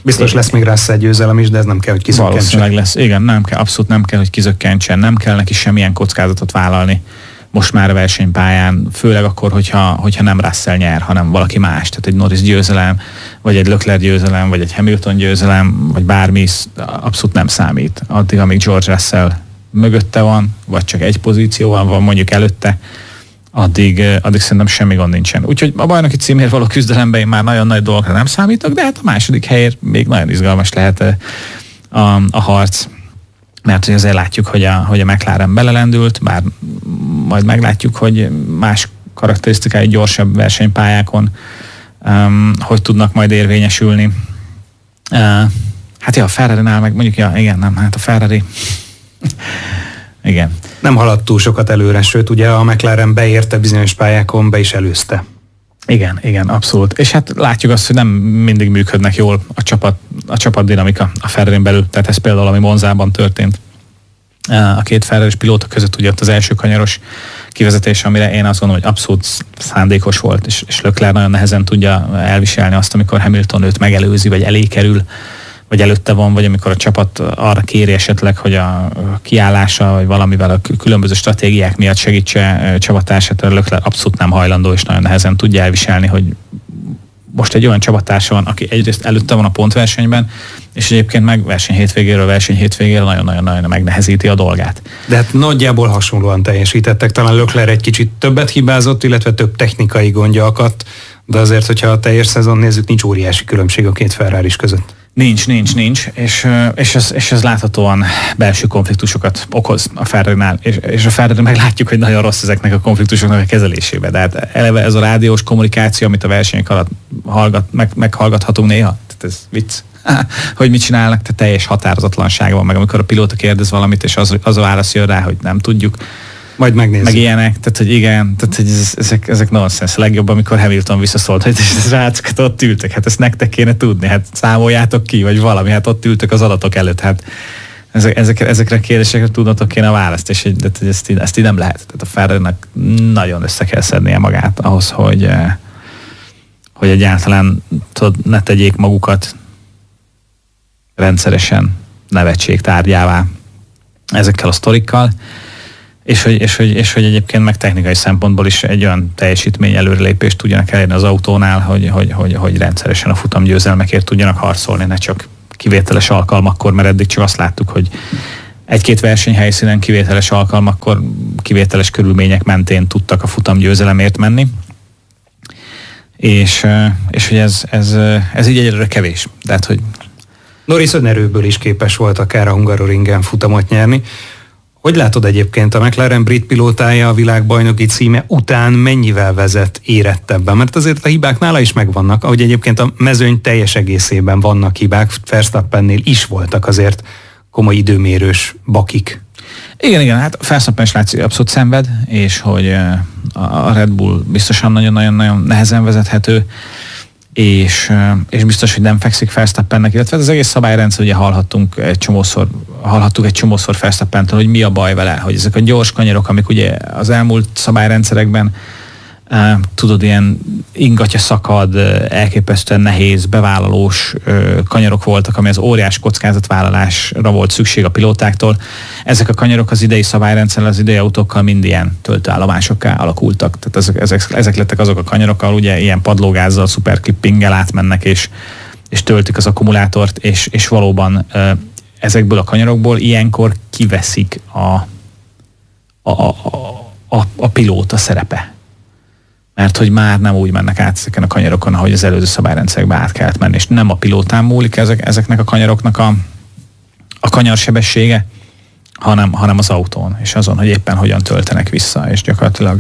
B: Biztos lesz még Russell győzelem is, de ez nem kell, hogy kizökkentsen.
C: Valószínűleg lesz. Igen, abszolút nem kell, hogy kizökkentsen, nem kell neki semmilyen kockázatot vállalni most már a versenypályán, főleg akkor, hogyha nem Russell nyer, hanem valaki más. Tehát egy Norris győzelem, vagy egy Leclerc győzelem, vagy egy Hamilton győzelem, vagy bármi abszolút nem számít. Addig, amíg George Russell mögötte van, vagy csak egy pozícióval van mondjuk előtte, addig szerintem semmi gond nincsen. Úgyhogy a bajnoki címért való küzdelemben én már nagyon nagy dolgokra nem számítok, de hát a második helyért még nagyon izgalmas lehet a harc. Mert hogy azért látjuk, hogy a McLaren belelendült, bár majd meglátjuk, hogy más karakterisztikai gyorsabb versenypályákon hogy tudnak majd érvényesülni. Hát ja, a Ferrari-nál meg mondjuk, a Ferrari igen.
B: Nem haladt túl sokat előre, sőt ugye a McLaren beérte bizonyos pályákon, be is előzte.
C: Igen, abszolút. És hát látjuk azt, hogy nem mindig működnek jól a csapatdinamika a Ferrarin belül. Tehát ez például, ami Monzában történt. A két Ferraris pilóta között ugye ott az első kanyaros kivezetés, amire én azt gondolom, hogy abszolút szándékos volt, és Leclerc nagyon nehezen tudja elviselni azt, amikor Hamilton őt megelőzi, vagy elé kerül, vagy előtte van, vagy amikor a csapat arra kéri esetleg, hogy a kiállása, vagy valamivel a különböző stratégiák miatt segítse csapattársát, Leclerc abszolút nem hajlandó, és nagyon nehezen tudja elviselni, hogy most egy olyan csapattársa van, aki egyrészt előtte van a pontversenyben, és egyébként meg verseny hétvégéről nagyon-nagyon megnehezíti a dolgát.
B: De hát nagyjából hasonlóan teljesítettek, talán Leclerc egy kicsit többet hibázott, illetve több technikai gondja akadt, de azért, hogyha a teljes szezon nézzük, nincs óriási különbség a két Ferraris között.
C: Nincs, és ez láthatóan belső konfliktusokat okoz a Ferrarinál, és a Ferrari meglátjuk, hogy nagyon rossz ezeknek a konfliktusoknak a kezelésébe, de hát eleve ez a rádiós kommunikáció, amit a versenyek alatt meghallgathatunk néha, tehát ez vicc, hogy mit csinálnak, tehát teljes határozatlanság van, meg amikor a pilóta kérdez valamit, és az a válasz jön rá, hogy nem tudjuk,
B: majd megnézzük.
C: Meg ilyenek, tehát hogy igen, tehát hogy ezek nonsense. A legjobb, amikor Hamilton visszaszólt, hogy rácokat ott ültek, hát ezt nektek kéne tudni, hát számoljátok ki, vagy valami, hát ott ültök az adatok előtt, hát ezekre a kérdésekre tudnotok kéne a választ, és ezt így nem lehet. Tehát a Ferrarinak nagyon össze kell szednie magát ahhoz, hogy egyáltalán ne tegyék magukat rendszeresen nevetség tárgyává ezekkel a sztorikkal, és hogy egyébként meg technikai szempontból is egy olyan teljesítmény előrelépést tudjanak elérni az autónál, hogy rendszeresen a futamgyőzelmekért tudjanak harcolni, ne csak kivételes alkalmakkor, mert eddig csak azt láttuk, hogy egy-két versenyhelyszínen kivételes alkalmakkor, kivételes körülmények mentén tudtak a futamgyőzelemért menni, és hogy ez így egyelőre kevés. Tehát, hogy
B: Norris önerőből is képes volt akár a Hungaroringen futamot nyerni. Hogy látod egyébként, a McLaren brit pilótája a világbajnoki címe után mennyivel vezet érettebben? Mert azért a hibák nála is megvannak, ahogy egyébként a mezőny teljes egészében vannak hibák, Verstappennél is voltak azért komoly időmérős bakik.
C: Igen, hát Verstappen is látszik, abszolút szenved, és hogy a Red Bull biztosan nagyon-nagyon nehezen vezethető, és biztos, hogy nem fekszik Verstappennek, illetve az egész szabályrendszer, ugye hallhattuk egy csomószor Verstappentől, hogy mi a baj vele, hogy ezek a gyors kanyarok, amik ugye az elmúlt szabályrendszerekben tudod, ilyen ingatja szakad, elképesztően nehéz, bevállalós kanyarok voltak, ami az óriás kockázatvállalásra volt szükség a pilótáktól. Ezek a kanyarok az idei szabályrendszerrel, az idei autókkal mind ilyen töltőállomásokká alakultak. Tehát ezek lettek azok a kanyarok, ahol ugye ilyen padlógázzal, szuperklippinggel átmennek, és töltik az akkumulátort, és valóban ezekből a kanyarokból ilyenkor kiveszik a pilóta szerepe. Mert hogy már nem úgy mennek át ezeken a kanyarokon, ahogy az előző szabályrendszerekben át kellett menni, és nem a pilótán múlik ezeknek a kanyaroknak a kanyarsebessége, hanem az autón, és azon, hogy éppen hogyan töltenek vissza, és gyakorlatilag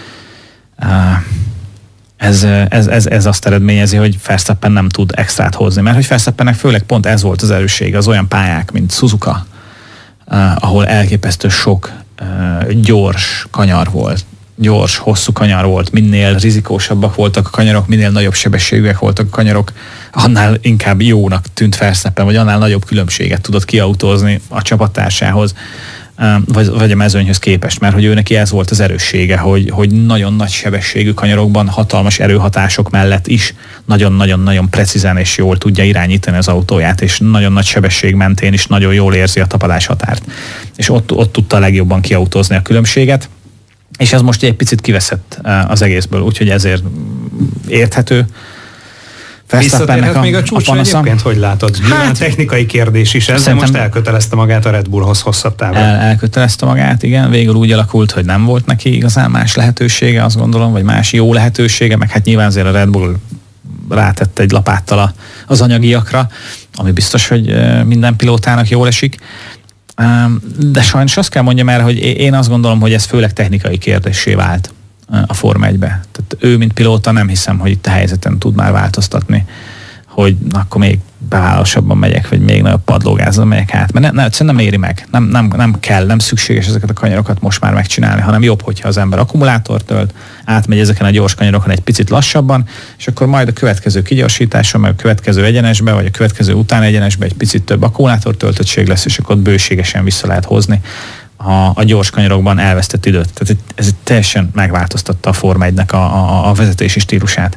C: ez azt eredményezi, hogy Verstappen nem tud extrát hozni, mert hogy Verstappennek főleg pont ez volt az erőssége, az olyan pályák, mint Suzuka, ahol elképesztő sok gyors kanyar volt, gyors, hosszú kanyar volt, minél rizikósabbak voltak a kanyarok, minél nagyobb sebességűek voltak a kanyarok, annál inkább jónak tűnt Verstappen, vagy annál nagyobb különbséget tudott kiautózni a csapattársához. vagy a mezőnyhöz képest, mert hogy ő neki ez volt az erőssége, hogy nagyon nagy sebességű kanyarokban, hatalmas erőhatások mellett is nagyon-nagyon-nagyon precízen és jól tudja irányítani az autóját, és nagyon nagy sebesség mentén is nagyon jól érzi a tapadás határt. És ott tudta a legjobban kiautózni a különbséget, és ez most egy picit kiveszett az egészből, úgyhogy ezért érthető.
B: Visszatérhet még a csúcsra egyébként, hogy látod? Hát, technikai kérdés is ez, de most elkötelezte magát a Red Bullhoz hosszabb távon.
C: Elkötelezte magát, igen. Végül úgy alakult, hogy nem volt neki igazán más lehetősége, azt gondolom, vagy más jó lehetősége, meg hát nyilván azért a Red Bull rátett egy lapáttal az anyagiakra, ami biztos, hogy minden pilótának jól esik. De sajnos azt kell mondjam erre, hogy én azt gondolom, hogy ez főleg technikai kérdéssé vált a Forma 1-be. Tehát ő, mint pilóta, nem hiszem, hogy itt a helyzeten tud már változtatni, hogy akkor még bevállalosabban megyek, vagy még nagyobb padlógázzal megyek át. Mert egyszerűen nem éri meg. Nem kell, nem szükséges ezeket a kanyarokat most már megcsinálni, hanem jobb, hogyha az ember akkumulátort tölt, átmegy ezeken a gyors kanyarokon egy picit lassabban, és akkor majd a következő kigyorsításon, meg a következő egyenesbe, vagy a következő utáni egyenesbe egy picit több akkumulátor töltöttség lesz, és akkor bőségesen vissza lehet hozni a gyors kanyarokban elvesztett időt. Tehát ez teljesen megváltoztatta a Forma 1-nek a vezetési stílusát.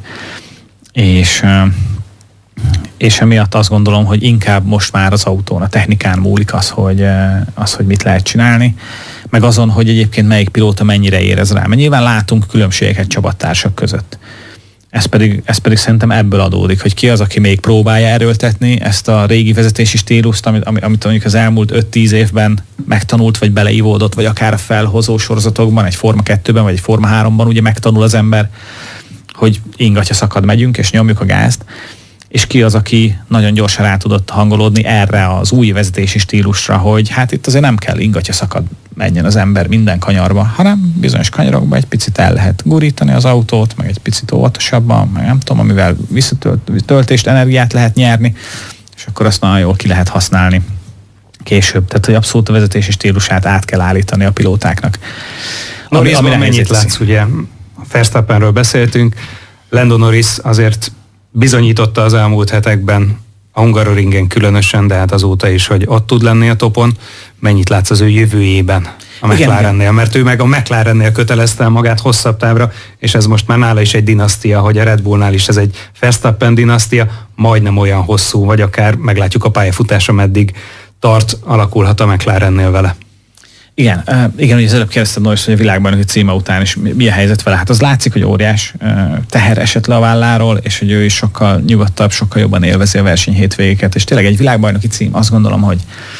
C: És emiatt azt gondolom, hogy inkább most már az autón, a technikán múlik az, hogy mit lehet csinálni, meg azon, hogy egyébként melyik pilóta mennyire érez rá. Mert nyilván látunk különbségeket csapattársak között. Ez pedig szerintem ebből adódik, hogy ki az, aki még próbálja erőltetni ezt a régi vezetési stílust, amit mondjuk az elmúlt 5-10 évben megtanult, vagy beleivódott, vagy akár a felhozó sorozatokban, egy Forma 2-ben, vagy egy Forma 3-ban ugye megtanul az ember, hogy ingatja szakad megyünk, és nyomjuk a gázt, és ki az, aki nagyon gyorsan rá tudott hangolódni erre az új vezetési stílusra, hogy hát itt azért nem kell ingatja szakad menjen az ember minden kanyarba, hanem bizonyos kanyarokban egy picit el lehet gurítani az autót, meg egy picit óvatosabban, meg nem tudom, amivel visszatöltést, energiát lehet nyerni, és akkor azt nagyon jól ki lehet használni később. Tehát, hogy abszolút a vezetési stílusát át kell állítani a pilótáknak.
B: Norrisban mennyit látsz, ugye? A Verstappenről beszéltünk, Lando Norris azért bizonyította az elmúlt hetekben, a Hungaroringen különösen, de hát azóta is, hogy ott tud lenni a topon. Mennyit látsz az ő jövőjében a McLarennél? Mert ő meg a McLarennél kötelezte el magát hosszabb távra, és ez most már nála is egy dinasztia, hogy a Red Bullnál is ez egy Verstappen dinasztia, majdnem olyan hosszú, vagy akár meglátjuk a pályafutása meddig tart, alakulhat a McLarennél vele.
C: Igen, ugye az előbb kérdeztem Norris, hogy a világbajnoki címe után is mi a helyzet vele. Hát az látszik, hogy óriás teher esett le a válláról, és hogy ő is sokkal nyugodtabb, sokkal jobban élvezi a verseny hétvégéket, és tényleg egy világbajnoki cím, azt gondolom, hogy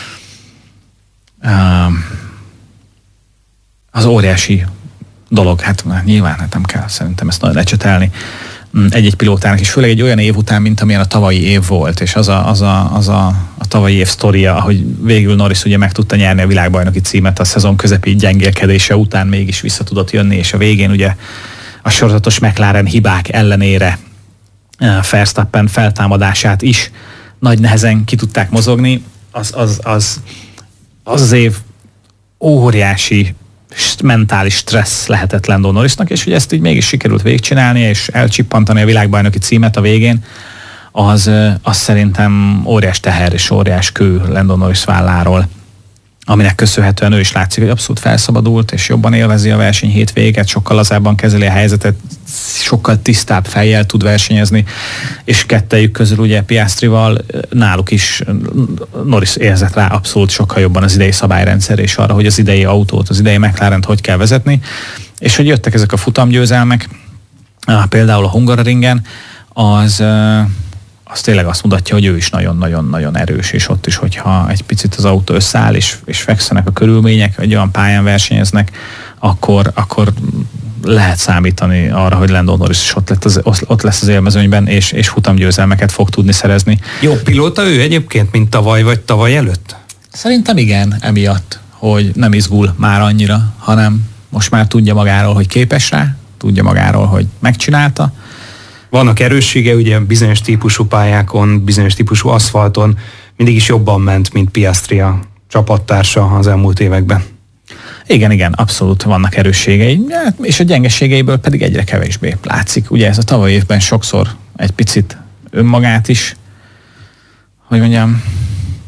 C: az óriási dolog, hát nyilván nem kell szerintem ezt nagyon lecsetelni egy-egy pilótának, és főleg egy olyan év után, mint amilyen a tavalyi év volt, és az a tavalyi év sztoria, hogy végül Norris ugye meg tudta nyerni a világbajnoki címet a szezon közepi gyengélkedése után mégis vissza tudott jönni, és a végén ugye a sorozatos McLaren hibák ellenére Verstappen feltámadását is nagy nehezen ki tudták mozogni, az év óriási mentális stressz lehetett Lando Norrisnak, és hogy ezt így mégis sikerült végigcsinálni, és elcsippantani a világbajnoki címet a végén, az szerintem óriás teher és óriás kő Lando Norris válláról, aminek köszönhetően ő is látszik, hogy abszolút felszabadult, és jobban élvezi a verseny hétvégét, sokkal lazábban kezeli a helyzetet, sokkal tisztább fejjel tud versenyezni, és kettejük közül ugye Piastrival náluk is Norris érzett rá abszolút sokkal jobban az idei szabályrendszer, és arra, hogy az idei autót, az idei McLarent hogy kell vezetni, és hogy jöttek ezek a futamgyőzelmek, például a Hungaroringen, az tényleg azt mutatja, hogy ő is nagyon-nagyon-nagyon erős, és ott is, hogyha egy picit az autó összeáll, és fekszenek a körülmények, egy olyan pályán versenyeznek, akkor lehet számítani arra, hogy Lando Norris is ott lesz az élmezőnyben, és futamgyőzelmeket fog tudni szerezni.
B: Jó pilóta ő egyébként, mint tavaly vagy tavaly előtt?
C: Szerintem igen, emiatt, hogy nem izgul már annyira, hanem most már tudja magáról, hogy képes rá, tudja magáról, hogy megcsinálta.
B: Vannak erőssége, ugye bizonyos típusú pályákon, bizonyos típusú aszfalton mindig is jobban ment, mint Piastri a csapattársa az elmúlt években.
C: Igen, abszolút vannak erősségei, és a gyengeségeiből pedig egyre kevésbé látszik. Ugye ez a tavalyi évben sokszor egy picit önmagát is, hogy mondjam,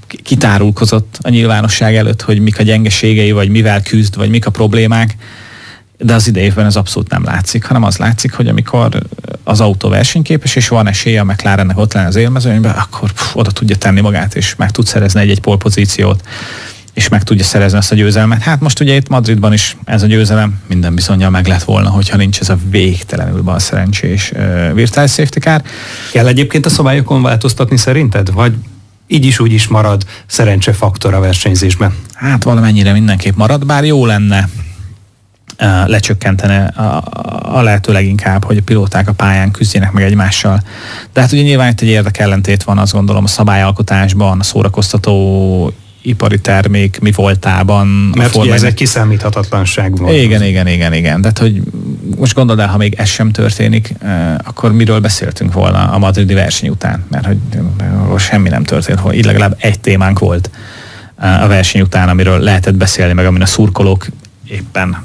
C: kitárulkozott a nyilvánosság előtt, hogy mik a gyengeségei, vagy mivel küzd, vagy mik a problémák, de az idejében ez abszolút nem látszik, hanem az látszik, hogy amikor az autó versenyképes, és van esélye a McLarennek ott lenni az élmezőnyben, akkor oda tudja tenni magát, és meg tud szerezni egy polpozíciót, és meg tudja szerezni ezt a győzelmet. Hát most ugye itt Madridban is ez a győzelem minden bizonnyal meg lett volna, hogyha nincs ez a végtelenül balszerencsés virtuális safety car.
B: Kell egyébként a szabályokon változtatni szerinted? Vagy így is úgy is marad szerencsefaktor a versenyzésben? Hát
C: valamennyire mindenképp marad, bár jó lenne lecsökkentene a lehető leginkább, hogy a pilóták a pályán küzdjenek meg egymással. De hát ugye nyilván itt egy érdekellentét van, azt gondolom, a szabályalkotásban, a szórakoztató ipari termék mi voltában.
B: Mert ugye ez egy kiszámíthatatlanság volt.
C: Igen. Tehát, hogy most gondold el, ha még ez sem történik, akkor miről beszéltünk volna a madridi verseny után? Mert hogy semmi nem történt, hogy így legalább egy témánk volt a verseny után, amiről lehetett beszélni, meg amin a szurkolók éppen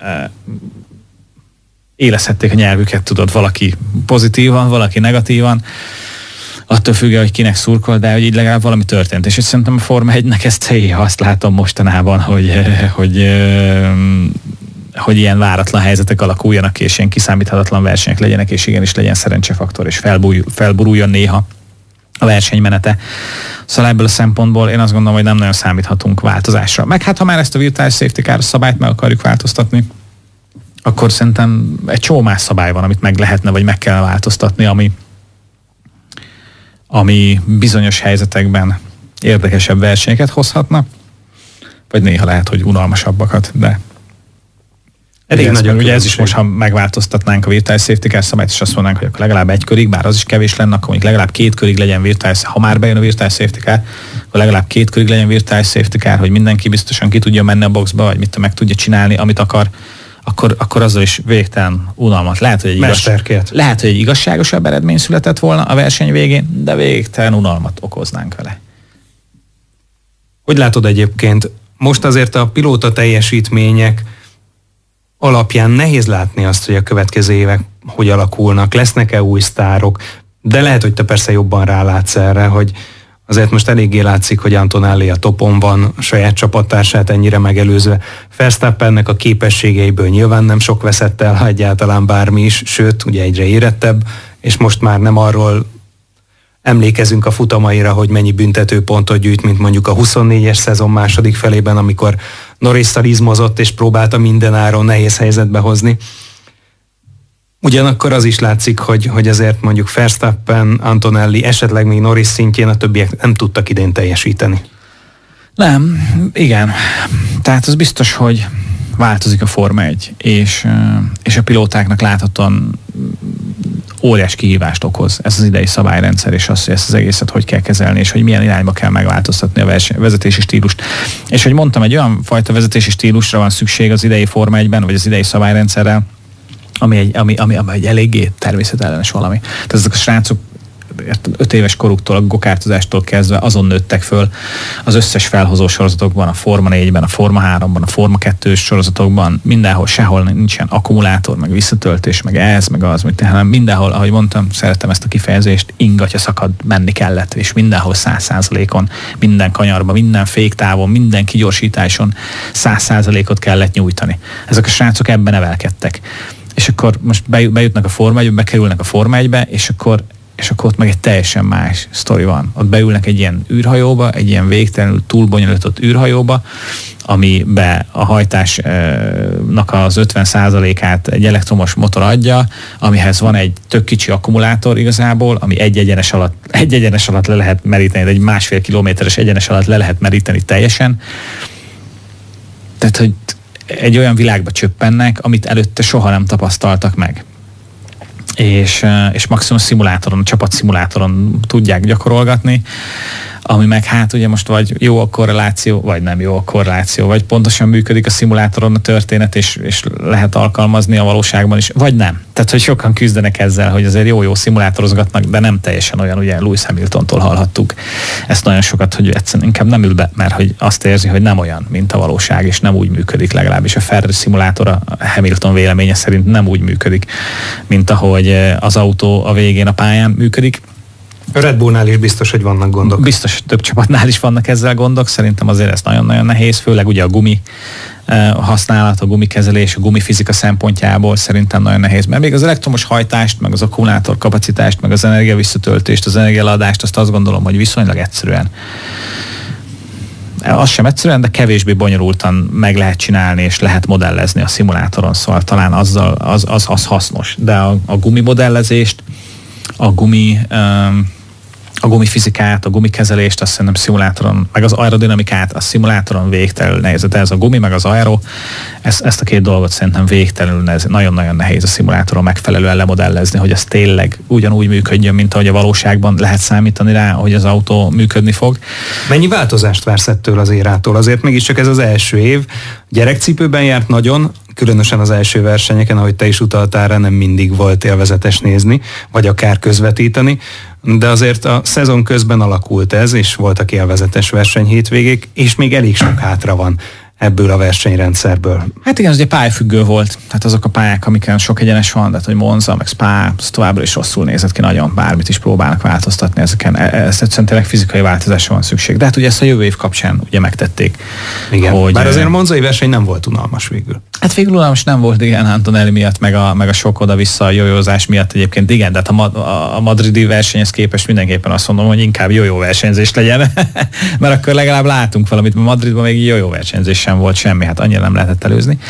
C: élezhették a nyelvüket, tudod, valaki pozitívan, valaki negatívan, attól függően, hogy kinek szurkol, de hogy így legalább valami történt. És szerintem a Forma 1-nek ez célja, azt látom mostanában, hogy ilyen váratlan helyzetek alakuljanak ki, és ilyen kiszámíthatatlan versenyek legyenek, és igenis legyen szerencsefaktor, és felburuljon néha a versenymenete. Szóval ebből a szempontból én azt gondolom, hogy nem nagyon számíthatunk változásra. Meg hát, ha már ezt a virtuális safety car szabályt meg akarjuk változtatni, akkor szerintem egy csomó más szabály van, amit meg lehetne, vagy meg kellene változtatni, ami bizonyos helyzetekben érdekesebb versenyeket hozhatna, vagy néha lehet, hogy unalmasabbakat, de elég nagyon. Ugye ez is most, ha megváltoztatnánk a virtuális safety car szabályt, és azt mondanánk, hogy akkor legalább 1 körig, bár az is kevés lenne, akkor mondjuk legalább 2 körig legyen virtuális, ha már bejön a virtuális safety car, akkor legalább 2 körig legyen virtuális safety car, hogy mindenki biztosan ki tudja menni a boxba, vagy mit meg tudja csinálni, amit akar, akkor azzal is végtelen unalmat. Lehet, hogy egy igazságosabb eredmény született volna a verseny végén, de végtelen unalmat okoznánk vele.
B: Hogy látod egyébként, most azért a pilóta teljesítmények alapján nehéz látni azt, hogy a következő évek hogy alakulnak, lesznek-e új sztárok, de lehet, hogy te persze jobban rálátsz erre, hogy azért most eléggé látszik, hogy Antonelli a topon van, a saját csapattársát ennyire megelőzve. Verstappennek a képességeiből nyilván nem sok veszett el, ha egyáltalán bármi is, sőt, ugye egyre érettebb, és most már nem arról emlékezünk a futamaira, hogy mennyi büntetőpontot gyűjt, mint mondjuk a 24-es szezon második felében, amikor Norrisszal izmozott és próbálta mindenáron nehéz helyzetbe hozni. Ugyanakkor az is látszik, hogy azért mondjuk Verstappen, Antonelli, esetleg még Norris szintjén a többiek nem tudtak idén teljesíteni.
C: Nem, igen. Tehát az biztos, hogy változik a Forma 1, és a pilótáknak láthatóan óriás kihívást okoz ez az idei szabályrendszer, és az, hogy ezt az egészet hogy kell kezelni, és hogy milyen irányba kell megváltoztatni a vezetési stílust. És hogy mondtam, egy olyan fajta vezetési stílusra van szükség az idei Forma 1-ben, vagy az idei szabályrendszerrel, ami egy eléggé természetellenes valami. Tehát ezek a srácok 5 éves koruktól, a gokártozástól kezdve azon nőttek föl az összes felhozó sorozatokban, a Forma 4-ben, a Forma 3-ban, a Forma 2-s sorozatokban, mindenhol, sehol nincsen akkumulátor, meg visszatöltés, meg ez, meg az, hanem mindenhol, ahogy mondtam, szeretem ezt a kifejezést, ingatja szakad menni kellett, és mindenhol 100%-on, minden kanyarban, minden féktávon, minden kigyorsításon 100%-ot kellett nyújtani. Ezek a srácok ebben nevelkedtek. És akkor most bejutnak a Forma 1-be, bekerülnek a Forma 1-be, és akkor ott meg egy teljesen más sztori van. Ott beülnek egy ilyen űrhajóba, egy ilyen végtelenül túlbonyolított űrhajóba, amibe a hajtásnak az 50%-át egy elektromos motor adja, amihez van egy tök kicsi akkumulátor igazából, ami egy egyenes alatt le lehet meríteni, egy 1,5 kilométeres egyenes alatt le lehet meríteni teljesen. Tehát, hogy egy olyan világba csöppennek, amit előtte soha nem tapasztaltak meg. És maximum szimulátoron, csapatszimulátoron tudják gyakorolgatni, ami meg hát ugye most vagy jó a korreláció, vagy nem jó a korreláció, vagy pontosan működik a szimulátoron a történet, és lehet alkalmazni a valóságban is, vagy nem. Tehát, hogy sokan küzdenek ezzel, hogy azért jó szimulátorozgatnak, de nem teljesen olyan, ugye Lewis Hamiltontól hallhattuk ezt nagyon sokat, hogy egyszerűen inkább nem ül be, mert hogy azt érzi, hogy nem olyan, mint a valóság, és nem úgy működik, legalábbis a Ferrari szimulátor a Hamilton véleménye szerint nem úgy működik, mint ahogy az autó a végén a pályán működik.
B: A Red Bullnál is biztos, hogy vannak gondok.
C: Biztos, több csapatnál is vannak ezzel gondok, szerintem azért ez nagyon-nagyon nehéz, főleg ugye a gumi használat, a gumikezelés, a gumifizika szempontjából szerintem nagyon nehéz, mert még az elektromos hajtást, meg az akkumulátor kapacitást, meg az energiavisszatöltést, az energiaeladást, azt gondolom, hogy viszonylag egyszerűen. Az sem egyszerűen, de kevésbé bonyolultan meg lehet csinálni, és lehet modellezni a szimulátoron, szóval talán az hasznos. De a gumimodellezést, a gumifizikát, a gumikezelést, azt szerintem szimulátoron, meg az aerodinamikát, a szimulátoron végtelenül nehéz. De ez a gumi, meg az aero, ezt a két dolgot szerintem végtelenül nehéz, nagyon-nagyon nehéz a szimulátoron megfelelően lemodellezni, hogy ez tényleg ugyanúgy működjön, mint ahogy a valóságban lehet számítani rá, hogy az autó működni fog.
B: Mennyi változást vársz ettől az érától? Azért mégiscsak ez az első év. Gyerekcipőben járt nagyon, különösen az első versenyeken, ahogy te is utaltál rá, nem mindig volt élvezetes nézni, vagy akár közvetíteni, de azért a szezon közben alakult ez, és voltak élvezetes versenyhétvégék, és még elég sok hátra van ebből a versenyrendszerből.
C: Hát igen, ez ugye pályafüggő volt, tehát azok a pályák, amiken sok egyenes van, tehát hogy Monza, meg Spa, az továbbra is rosszul nézett ki nagyon, bármit is próbálnak változtatni ezeken. Ezt egyszerűen tényleg fizikai változásra van szükség. De hát ugye ezt a jövő év kapcsán ugye megtették.
B: Igen, hogy, bár azért a monzai verseny nem volt unalmas végül.
C: Hát végül unalmas nem volt, igen, Antonelli miatt, meg a sok oda-vissza a jójózás miatt egyébként, igen, de hát a madridi versenyhez képest mindenképpen azt mondom, hogy inkább jójó versenyzés legyen, mert akkor legalább látunk valamit, mert Madridban még jójó versenyzés sem volt semmi, hát annyira nem lehetett előzni.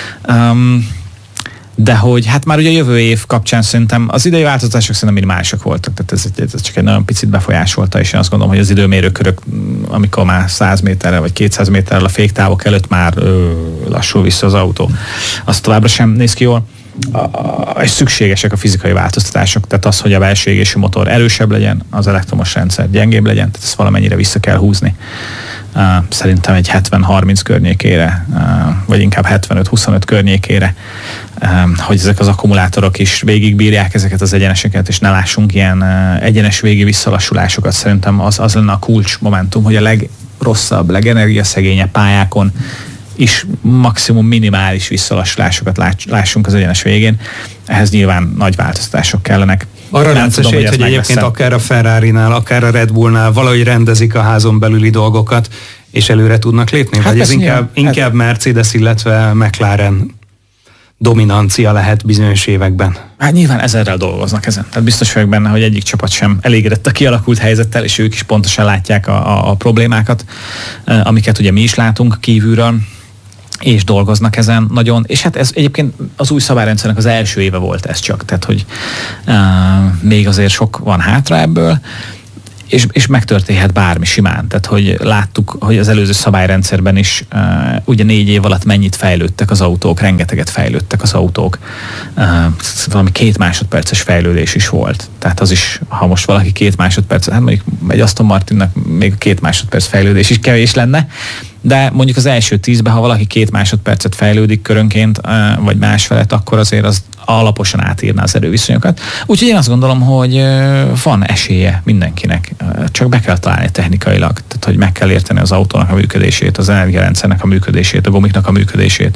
C: De hogy hát már ugye a jövő év kapcsán szerintem az idei változások szerintem minimálisak voltak, tehát ez csak egy nagyon picit befolyásolta, és én azt gondolom, hogy az időmérőkörök, amikor már 100 méterrel vagy 200 méterrel a féktávok előtt már lassul vissza az autó, az továbbra sem néz ki jól. És szükségesek a fizikai változtatások, tehát az, hogy a belső égésű motor erősebb legyen, az elektromos rendszer gyengébb legyen, tehát ezt valamennyire vissza kell húzni. Szerintem egy 70-30 környékére, vagy inkább 75-25 környékére, hogy ezek az akkumulátorok is végigbírják ezeket az egyeneseket, és ne lássunk ilyen egyenes végi visszalassulásokat. Szerintem az lenne a kulcs momentum, hogy a legrosszabb, legenergiaszegényebb pályákon is maximum minimális visszalassulásokat lássunk az egyenes végén. Ehhez nyilván nagy változtatások kellenek.
B: Arra nem tudom, hogy egyébként akár a Ferrarinál, akár a Red Bullnál valahogy rendezik a házon belüli dolgokat, és előre tudnak lépni? Hát vagy ez inkább Mercedes, illetve McLaren dominancia lehet bizonyos években?
C: Hát nyilván ezerrel dolgoznak ezen. Tehát biztos vagyok benne, hogy egyik csapat sem elégedett a kialakult helyzettel, és ők is pontosan látják a problémákat, amiket ugye mi is látunk kívülről, és dolgoznak ezen nagyon, és hát ez egyébként az új szabályrendszernek az első éve volt ez csak, tehát hogy még azért sok van hátra ebből, és megtörténhet bármi simán. Tehát, hogy láttuk, hogy az előző szabályrendszerben is ugye 4 év alatt mennyit fejlődtek az autók, rengeteget fejlődtek az autók. Valami 2 másodperces fejlődés is volt. Tehát az is, ha most valaki 2 másodperc, hát mondjuk egy Aston Martinnak még 2 másodperc fejlődés is kevés lenne, de mondjuk az első 10-ben, ha valaki 2 másodpercet fejlődik körönként, vagy másfelett, akkor azért az alaposan átírná az erőviszonyokat. Úgyhogy én azt gondolom, hogy van esélye mindenkinek, csak be kell találni technikailag, tehát hogy meg kell érteni az autónak a működését, az energiarendszernek a működését, a gumiknak a működését.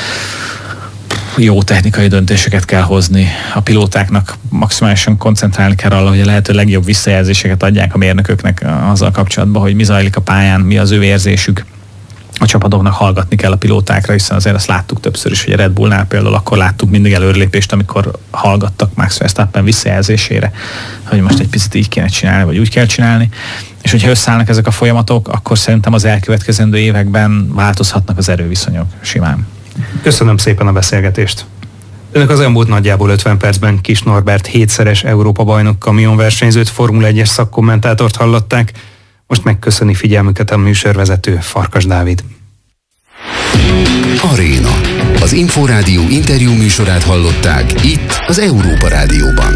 C: Jó technikai döntéseket kell hozni. A pilótáknak maximálisan koncentrálni kell arra, hogy a lehető legjobb visszajelzéseket adják a mérnököknek azzal kapcsolatban, hogy mi zajlik a pályán, mi az ő érzésük. A csapatoknak hallgatni kell a pilótákra, hiszen azért azt láttuk többször is, hogy a Red Bullnál például akkor láttuk mindig előrelépést, amikor hallgattak Max Verstappen visszajelzésére, hogy most egy picit így kéne csinálni, vagy úgy kell csinálni. És hogyha összeállnak ezek a folyamatok, akkor szerintem az elkövetkezendő években változhatnak az erőviszonyok simán.
B: Köszönöm szépen a beszélgetést. Önök az elmúlt nagyjából 50 percben Kiss Norbert 7-szeres Európa-bajnok kamionversenyzőt, Formula 1-es szakkommentátort hallották. Most megköszöni figyelmüket a műsorvezető, Farkas Dávid.
A: Aréna. Az Inforádió interjú műsorát hallották itt az Európa Rádióban.